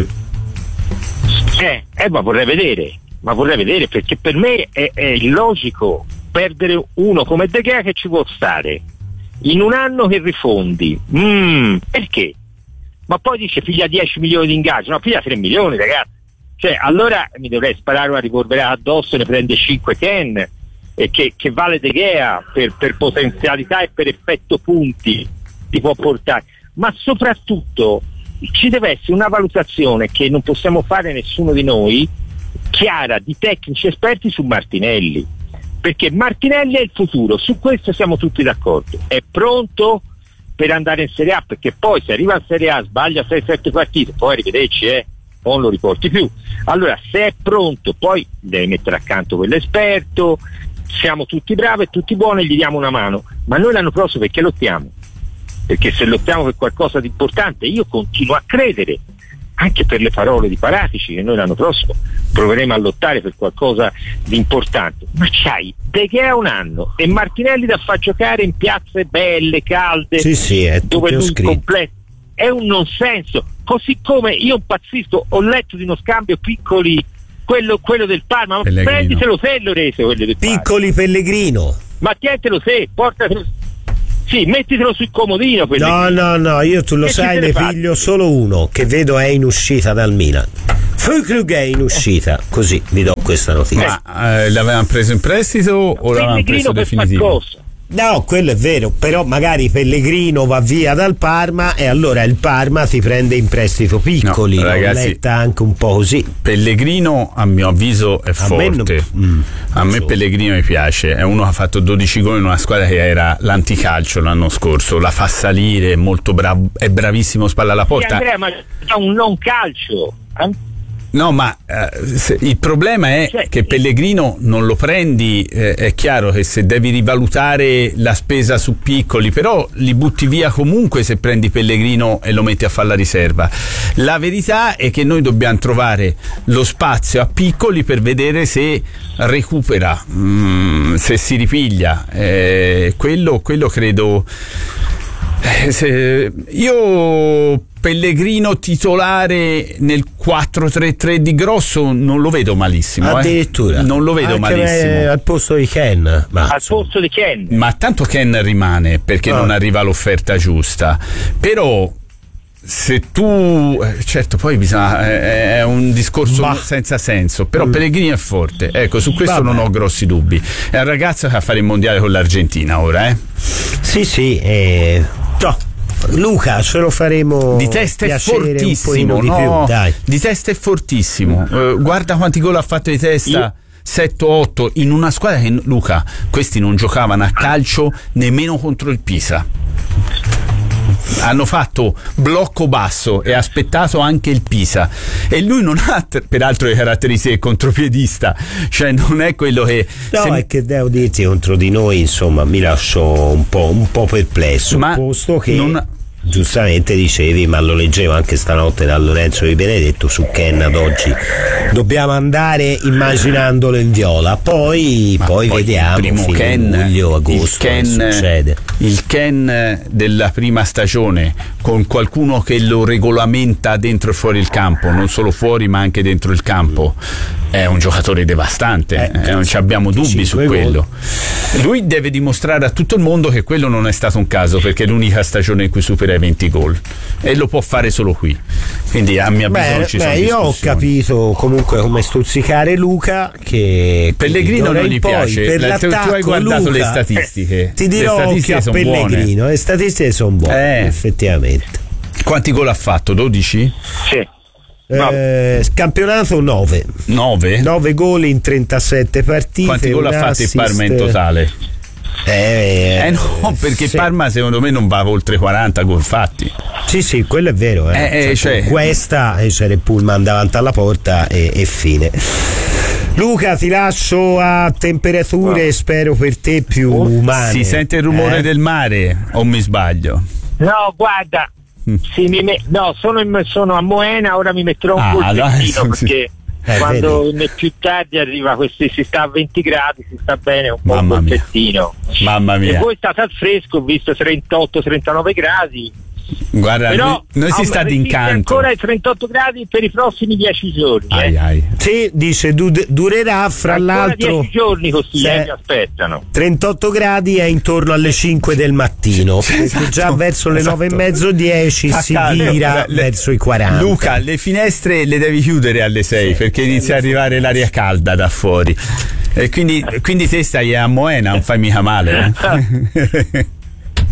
Ma vorrei vedere perché per me è illogico perdere uno come De Gea che ci può stare in un anno che rifondi. Perché? Ma poi dice piglia 10 milioni di ingaggio, no, piglia 3 milioni ragazzi, cioè allora mi dovrei sparare una rivolverata addosso e ne prende 5 Ken che vale De Gea per potenzialità e per effetto punti ti può portare, ma soprattutto ci deve essere una valutazione che non possiamo fare nessuno di noi, chiara, di tecnici esperti su Martinelli, perché Martinelli è il futuro, su questo siamo tutti d'accordo, è pronto per andare in Serie A, perché poi se arriva in Serie A sbaglia 6-7 partite, poi arrivederci, non lo riporti più. Allora se è pronto poi deve mettere accanto quell'esperto, siamo tutti bravi e tutti buoni e gli diamo una mano, ma noi l'anno prossimo perché lottiamo? Perché se lottiamo per qualcosa di importante, io continuo a credere, anche per le parole di Paratici, che noi l'anno prossimo proveremo a lottare per qualcosa di importante, ma c'hai De Gea un anno e Martinelli da far giocare in piazze belle, calde, è dove lui scritto. completo, è un non senso. Così come io impazzisco, ho letto di uno scambio Piccoli, quello del Parma, ma prenditelo se lo rese quello del Parma. Piccoli Pellegrino, ma tientelo se, portatelo, sì, mettitelo sul comodino. No, io tu lo sai, ne piglio solo uno che vedo è in uscita dal Milan. Füllkrug è in uscita, così vi do questa notizia. Ma l'avevano preso in prestito o l'avevano preso definitivo? No, quello è vero, però magari Pellegrino va via dal Parma e allora il Parma si prende in prestito Piccoli. No, ragazzi, letta anche un po' così. Pellegrino a mio avviso è forte. A me Pellegrino mi piace, è uno che ha fatto 12 gol in una squadra che era l'anticalcio l'anno scorso, la fa salire, è molto bravo, è bravissimo, spalla alla porta. Andrea, ma è un non calcio. No, ma il problema è che Pellegrino non lo prendi, è chiaro che se devi rivalutare la spesa su Piccoli, però li butti via comunque se prendi Pellegrino e lo metti a fare la riserva. La verità è che noi dobbiamo trovare lo spazio a Piccoli per vedere se recupera, se si ripiglia, quello credo. Io Pellegrino titolare nel 4-3-3 di Grosso non lo vedo malissimo. Addirittura non lo vedo anche malissimo al posto di Ken. Al posto di Ken. Ma tanto Ken rimane perché non arriva l'offerta giusta. Però se tu certo poi bisogna è un discorso senza senso, però Pellegrini è forte, ecco, su questo non ho grossi dubbi. È un ragazzo che va a fare il mondiale con l'Argentina ora, Sì, no. Luca, ce lo faremo di testa è fortissimo, di più, dai. Di testa è fortissimo, guarda quanti gol ha fatto di testa. 7-8 in una squadra che, Luca, questi non giocavano a calcio nemmeno contro il Pisa, hanno fatto blocco basso e aspettato anche il Pisa, e lui non ha peraltro le caratteristiche contropiedista, cioè non è quello che è che devo dirti, contro di noi insomma mi lascio un po' perplesso, posto che giustamente dicevi, ma lo leggevo anche stanotte da Lorenzo Di Benedetto su Ken ad oggi, dobbiamo andare immaginandolo in viola, poi vediamo primo Ken, luglio, agosto, che succede. Il Ken della prima stagione con qualcuno che lo regolamenta dentro e fuori il campo, non solo fuori ma anche dentro il campo, è un giocatore devastante, non ci abbiamo dubbi su quello. Lui deve dimostrare a tutto il mondo che quello non è stato un caso, perché è l'unica stagione in cui supera i 20 gol e lo può fare solo qui, quindi a mio avviso non ci sono discussioni. Io ho capito comunque come stuzzicare Luca, che Pellegrino non gli piace, tu hai guardato Luca, le statistiche, ti dirò, le statistiche sono Pellegrino buone. Le statistiche sono buone, effettivamente. Quanti gol ha fatto? 12? Sì. Campionato 9 gol in 37 partite. Quanti gol ha fatto il Parma in totale? No, perché Parma secondo me non va oltre 40 gol fatti. Sì, quello è vero. Questa c'era il pullman davanti alla porta e fine. Luca, ti lascio a temperature spero per te più umane. Si sente il rumore del mare o mi sbaglio? No, guarda, sono a Moena, ora mi metterò un polpettino perché quando più tardi arriva si sta a 20 gradi, si sta bene, un po' un polpettino. Mamma mia. E voi state al fresco, ho visto 38-39 gradi. Guarda, però noi si sta d'incanto. Ancora ai 38 gradi per i prossimi 10 giorni. Sì, dice durerà fra ancora l'altro 10 giorni così, mi aspettano. 38 gradi è intorno alle 5 del mattino, perché già verso le 9:30, 10 si vira verso i 40. Luca, le finestre le devi chiudere alle 6 perché inizia ad arrivare l'aria calda da fuori, e quindi te stai a Moena, non fai mica male.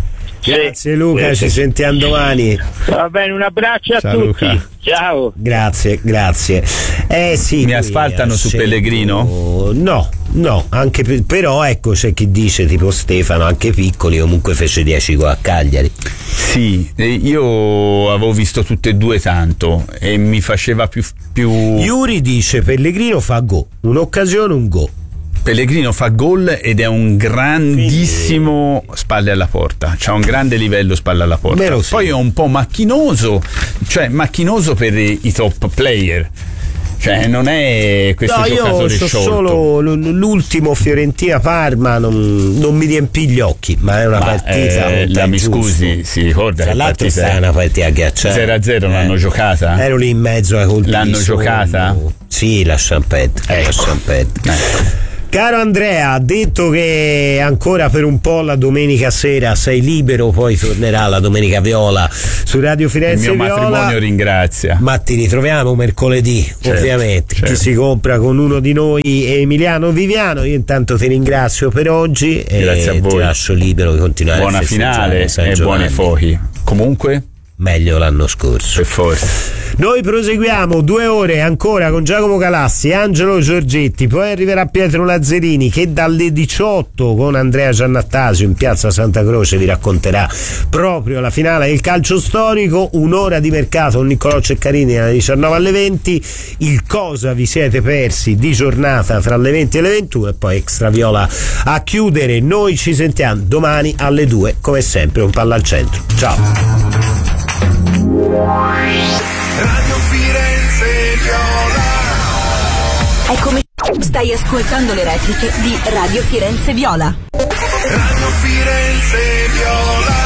Grazie Luca, ci sentiamo domani. Va bene, un abbraccio a Ciao, tutti. Luca. Ciao. Grazie. Sì, mi asfaltano su Pellegrino? No, anche però ecco, c'è chi dice tipo Stefano, anche Piccoli comunque fece 10 gol a Cagliari. Sì, io avevo visto tutte e due tanto e mi faceva più... Yuri dice Pellegrino fa gol, un'occasione, un gol. Pellegrino fa gol ed è un grandissimo spalle alla porta, c'ha un grande livello spalle alla porta. Poi è un po' macchinoso per i top player. Cioè non è questo giocatore io so sciolto. Solo l'ultimo Fiorentina-Parma non mi riempì gli occhi, ma è una partita mi scusi, si ricorda, tra l'altro è una partita ghiacciata. 0-0 l'hanno giocata? Ero lì in mezzo ai colpi. L'hanno giocata? Sì, la Champette. Ecco. Caro Andrea, ha detto che ancora per un po' la domenica sera sei libero, poi tornerà la domenica viola su Radio Firenze Il mio Viola. matrimonio ringrazia. Ma ti ritroviamo mercoledì, ovviamente. Chi si compra con uno di noi è Emiliano Viviano. Io intanto ti ringrazio per oggi Grazie a voi. Ti lascio libero di continuare. Buona finale e buoni fuochi. Comunque meglio l'anno scorso. Per forza. Noi proseguiamo 2 ore ancora con Giacomo Calassi, Angelo Giorgetti, poi arriverà Pietro Lazzarini che dalle 18 con Andrea Giannattasio in piazza Santa Croce vi racconterà proprio la finale del calcio storico. Un'ora di mercato con Niccolò Ceccarini dalle 19 alle 20, il cosa vi siete persi di giornata tra le 20 e le 21 e poi Extra Viola a chiudere. Noi ci sentiamo domani alle 2 come sempre un Palla al Centro. Ciao. Radio Firenze Viola. Eccomi, stai ascoltando le repliche di Radio Firenze Viola. Radio Firenze Viola.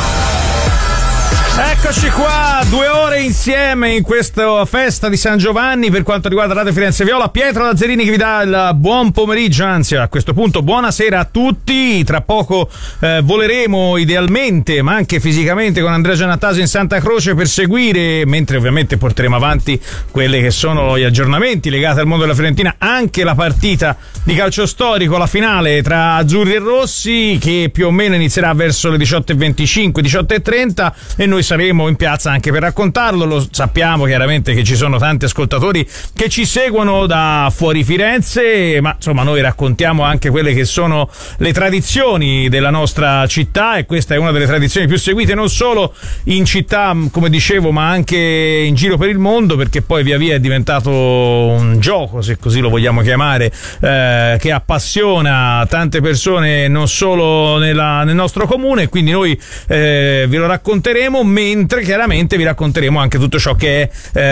Eccoci qua, 2 ore insieme in questa festa di San Giovanni per quanto riguarda Radio Firenze Viola. Pietro Lazzarini che vi dà il buon pomeriggio, anzi a questo punto buonasera a tutti. Tra poco voleremo idealmente ma anche fisicamente con Andrea Giannattasio in Santa Croce per seguire, mentre ovviamente porteremo avanti quelli che sono gli aggiornamenti legati al mondo della Fiorentina, anche la partita di calcio storico, la finale tra azzurri e rossi che più o meno inizierà verso le 18:25, 18:30 e noi saremo in piazza anche per raccontarlo. Lo sappiamo chiaramente che ci sono tanti ascoltatori che ci seguono da fuori Firenze, ma insomma noi raccontiamo anche quelle che sono le tradizioni della nostra città e questa è una delle tradizioni più seguite non solo in città come dicevo ma anche in giro per il mondo, perché poi via via è diventato un gioco, se così lo vogliamo chiamare, che appassiona tante persone non solo nel nostro comune, quindi noi ve lo racconteremo, mentre chiaramente vi racconteremo anche tutto ciò che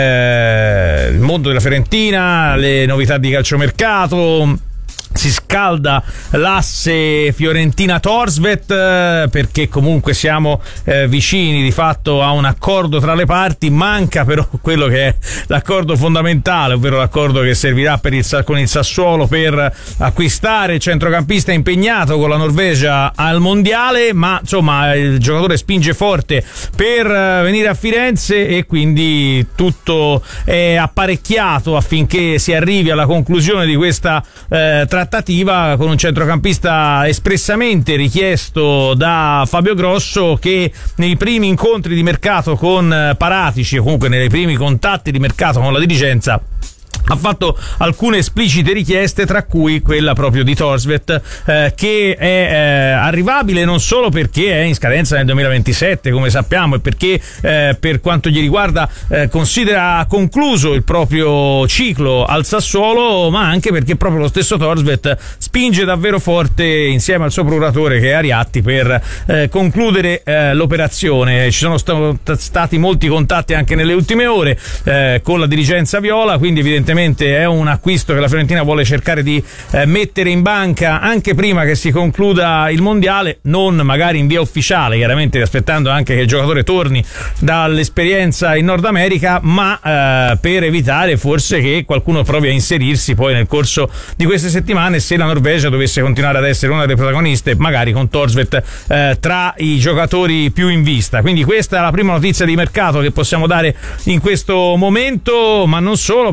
è il mondo della Fiorentina, le novità di calciomercato. Si scalda l'asse Fiorentina-Torsvet perché comunque siamo vicini di fatto a un accordo tra le parti. Manca però quello che è l'accordo fondamentale, ovvero l'accordo che servirà con il Sassuolo per acquistare il centrocampista impegnato con la Norvegia al mondiale, ma insomma il giocatore spinge forte per venire a Firenze e quindi tutto è apparecchiato affinché si arrivi alla conclusione di questa trattativa con un centrocampista espressamente richiesto da Fabio Grosso, che nei primi incontri di mercato con Paratici o comunque nei primi contatti di mercato con la dirigenza ha fatto alcune esplicite richieste, tra cui quella proprio di Torsvet, che è arrivabile non solo perché è in scadenza nel 2027 come sappiamo e perché per quanto gli riguarda considera concluso il proprio ciclo al Sassuolo, ma anche perché proprio lo stesso Torsvet spinge davvero forte insieme al suo procuratore che è Ariatti per concludere l'operazione. Ci sono stati molti contatti anche nelle ultime ore con la dirigenza viola, quindi evidentemente è un acquisto che la Fiorentina vuole cercare di mettere in banca anche prima che si concluda il mondiale, non magari in via ufficiale, chiaramente aspettando anche che il giocatore torni dall'esperienza in Nord America, ma per evitare forse che qualcuno provi a inserirsi poi nel corso di queste settimane se la Norvegia dovesse continuare ad essere una delle protagoniste, magari con Torsvet tra i giocatori più in vista. Quindi questa è la prima notizia di mercato che possiamo dare in questo momento, ma non solo, perché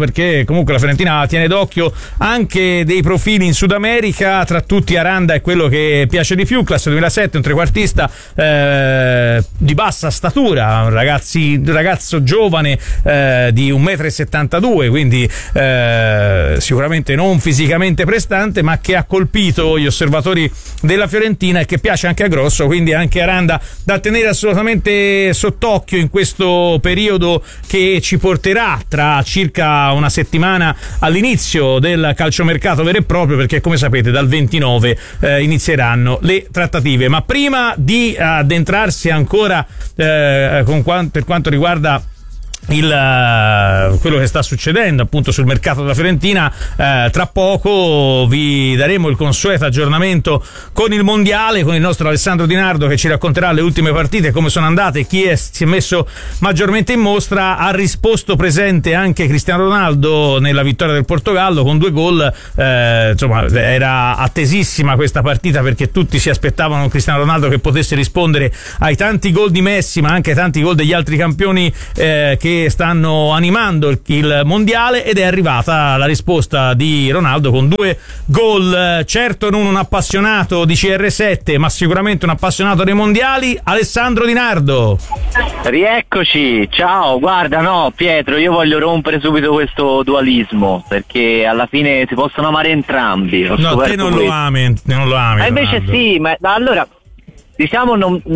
comunque la Fiorentina tiene d'occhio anche dei profili in Sud America, tra tutti Aranda è quello che piace di più, classe 2007, un trequartista di bassa statura, un ragazzo giovane di 1,72 m, quindi sicuramente non fisicamente prestante, ma che ha colpito gli osservatori della Fiorentina e che piace anche a Grosso, quindi anche Aranda da tenere assolutamente sott'occhio in questo periodo che ci porterà tra circa una settimana all'inizio del calciomercato vero e proprio, perché come sapete dal 29 inizieranno le trattative. Ma prima di addentrarsi ancora per quanto riguarda quello che sta succedendo appunto sul mercato della Fiorentina, tra poco vi daremo il consueto aggiornamento con il mondiale, con il nostro Alessandro Di Nardo che ci racconterà le ultime partite, come sono andate, chi si è messo maggiormente in mostra. Ha risposto presente anche Cristiano Ronaldo nella vittoria del Portogallo con 2 gol, insomma era attesissima questa partita perché tutti si aspettavano un Cristiano Ronaldo che potesse rispondere ai tanti gol di Messi ma anche ai tanti gol degli altri campioni che stanno animando il mondiale, ed è arrivata la risposta di Ronaldo con 2 gol. Certo non un appassionato di CR7 ma sicuramente un appassionato dei mondiali, Alessandro Di Nardo. Rieccoci, ciao. Guarda, no Pietro, io voglio rompere subito questo dualismo perché alla fine si possono amare entrambi. No, te non lo ami. Invece Ronaldo. sì, ma allora diciamo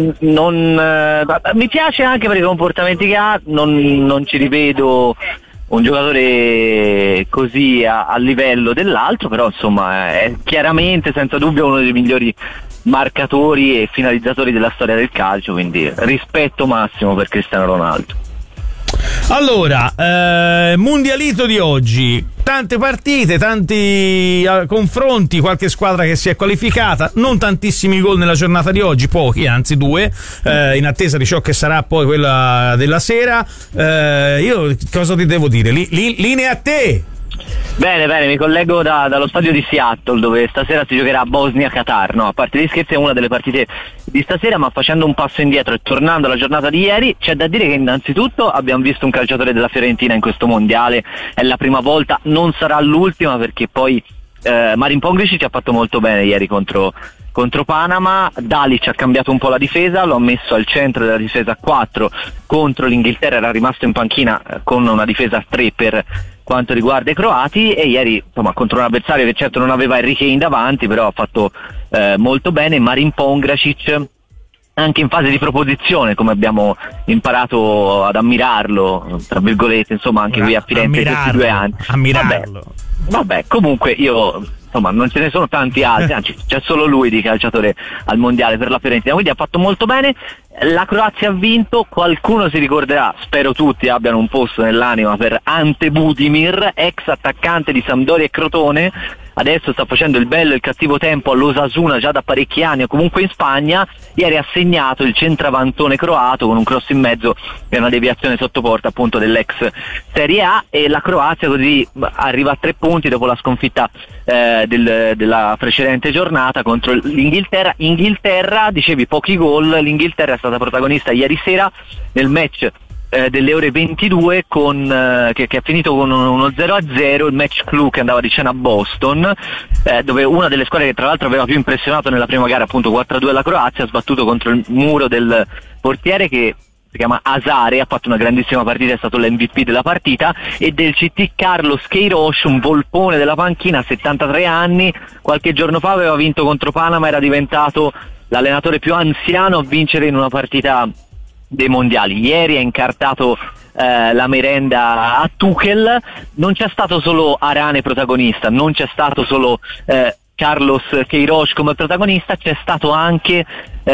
mi piace anche per i comportamenti che ha, non ci rivedo un giocatore così a livello dell'altro, però insomma è chiaramente senza dubbio uno dei migliori marcatori e finalizzatori della storia del calcio, quindi rispetto massimo per Cristiano Ronaldo. Allora, mondialito di oggi, tante partite, tanti confronti, qualche squadra che si è qualificata, non tantissimi gol nella giornata di oggi, pochi, anzi 2, in attesa di ciò che sarà poi quella della sera. Io cosa ti devo dire? Linea a te! Bene, mi collego dallo stadio di Seattle dove stasera si giocherà Bosnia-Qatar. No, a parte gli scherzi, è una delle partite di stasera, ma facendo un passo indietro e tornando alla giornata di ieri, c'è da dire che innanzitutto abbiamo visto un calciatore della Fiorentina in questo mondiale, è la prima volta, non sarà l'ultima perché poi Marin Pongricic ci ha fatto molto bene ieri contro Panama. Dalic ha cambiato un po' la difesa, lo ha messo al centro della difesa 4 contro l'Inghilterra, era rimasto in panchina con una difesa a 3 per quanto riguarda i croati, e ieri insomma contro un avversario che certo non aveva Harry Kane davanti, però ha fatto molto bene. Marin Pongricic anche in fase di proposizione, come abbiamo imparato ad ammirarlo tra virgolette, insomma anche qui a Firenze in questi 2 anni. Vabbè, comunque io insomma non ce ne sono tanti altri, anzi c'è solo lui di calciatore al mondiale per la Fiorentina, quindi ha fatto molto bene. La Croazia ha vinto, qualcuno si ricorderà, spero tutti abbiano un posto nell'anima per Ante Budimir, ex attaccante di Sampdoria e Crotone, adesso sta facendo il bello e il cattivo tempo all'Osasuna già da parecchi anni o comunque in Spagna. Ieri ha segnato il centravantone croato con un cross in mezzo e una deviazione sotto porta appunto dell'ex Serie A, e la Croazia così arriva a 3 punti dopo la sconfitta della precedente giornata contro l'Inghilterra. Dicevi pochi gol, l'Inghilterra è stata protagonista ieri sera nel match delle ore 22 che è finito con uno 0-0, il match clou che andava di cena a Boston, dove una delle squadre che tra l'altro aveva più impressionato nella prima gara, appunto 4-2 la Croazia, ha sbattuto contro il muro del portiere che si chiama Asare, ha fatto una grandissima partita, è stato l'MVP della partita, e del CT Carlos Queiroz, un volpone della panchina, 73 anni, qualche giorno fa aveva vinto contro Panama, era diventato l'allenatore più anziano a vincere in una partita dei mondiali. Ieri ha incartato la merenda a Tuchel. Non c'è stato solo Arane protagonista, non c'è stato solo Carlos Queiroz come protagonista, c'è stato anche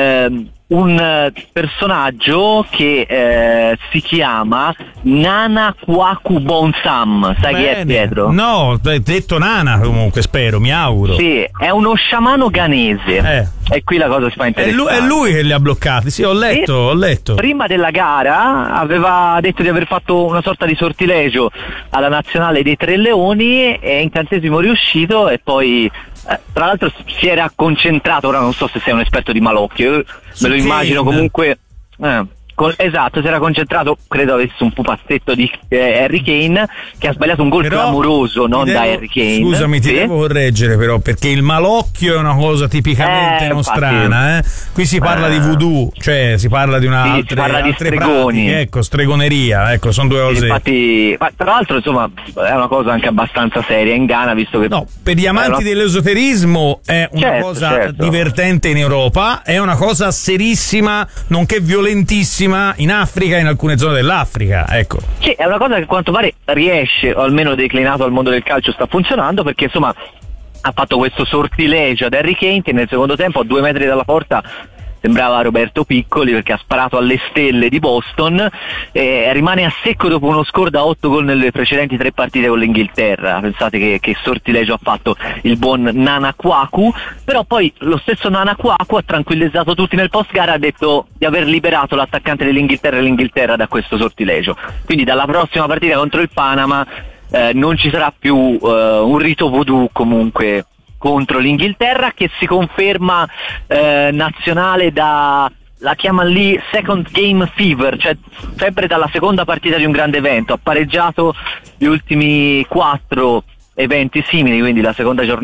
un personaggio che si chiama Nana Kwaku Bonsam. Sai chi è, Pietro? No, detto Nana comunque, spero, mi auguro. Sì, è uno sciamano ghanese. E qui la cosa si fa interessante. È lui che li ha bloccati, sì, ho letto. Prima della gara aveva detto di aver fatto una sorta di sortilegio alla nazionale dei Tre Leoni, è incantesimo riuscito, e poi tra l'altro si era concentrato, ora non so se sei un esperto di malocchio, me lo immagino comunque Esatto, si era concentrato, credo avesse un pupazzetto di Harry Kane, che ha sbagliato un gol clamoroso, non da Harry Kane. Scusami, ti devo correggere però, perché il malocchio è una cosa tipicamente nostrana, Qui si parla di voodoo, cioè si parla di si parla di stregoni. Pratiche, ecco, stregoneria, ecco, sono due cose. Infatti, ma tra l'altro, insomma, è una cosa anche abbastanza seria in Ghana, visto che per gli amanti dell'esoterismo è una cosa divertente in Europa, è una cosa serissima, nonché violentissima in Africa e in alcune zone dell'Africa, ecco. Sì, è una cosa che a quanto pare riesce, o almeno declinato al mondo del calcio sta funzionando, perché insomma ha fatto questo sortilegio ad Harry Kane, che nel secondo tempo a 2 metri dalla porta sembrava Roberto Piccoli, perché ha sparato alle stelle di Boston, rimane a secco dopo uno score da 8 gol nelle precedenti 3 partite con l'Inghilterra. Pensate che sortilegio ha fatto il buon Nana Kwaku, però poi lo stesso Nana Kwaku ha tranquillizzato tutti nel post gara, ha detto di aver liberato l'attaccante dell'Inghilterra e l'Inghilterra da questo sortilegio, quindi dalla prossima partita contro il Panama non ci sarà più un rito voodoo comunque contro l'Inghilterra, che si conferma nazionale la chiamano lì second game fever, cioè sempre dalla seconda partita di un grande evento. Ha pareggiato gli ultimi 4 eventi simili, quindi la seconda giornata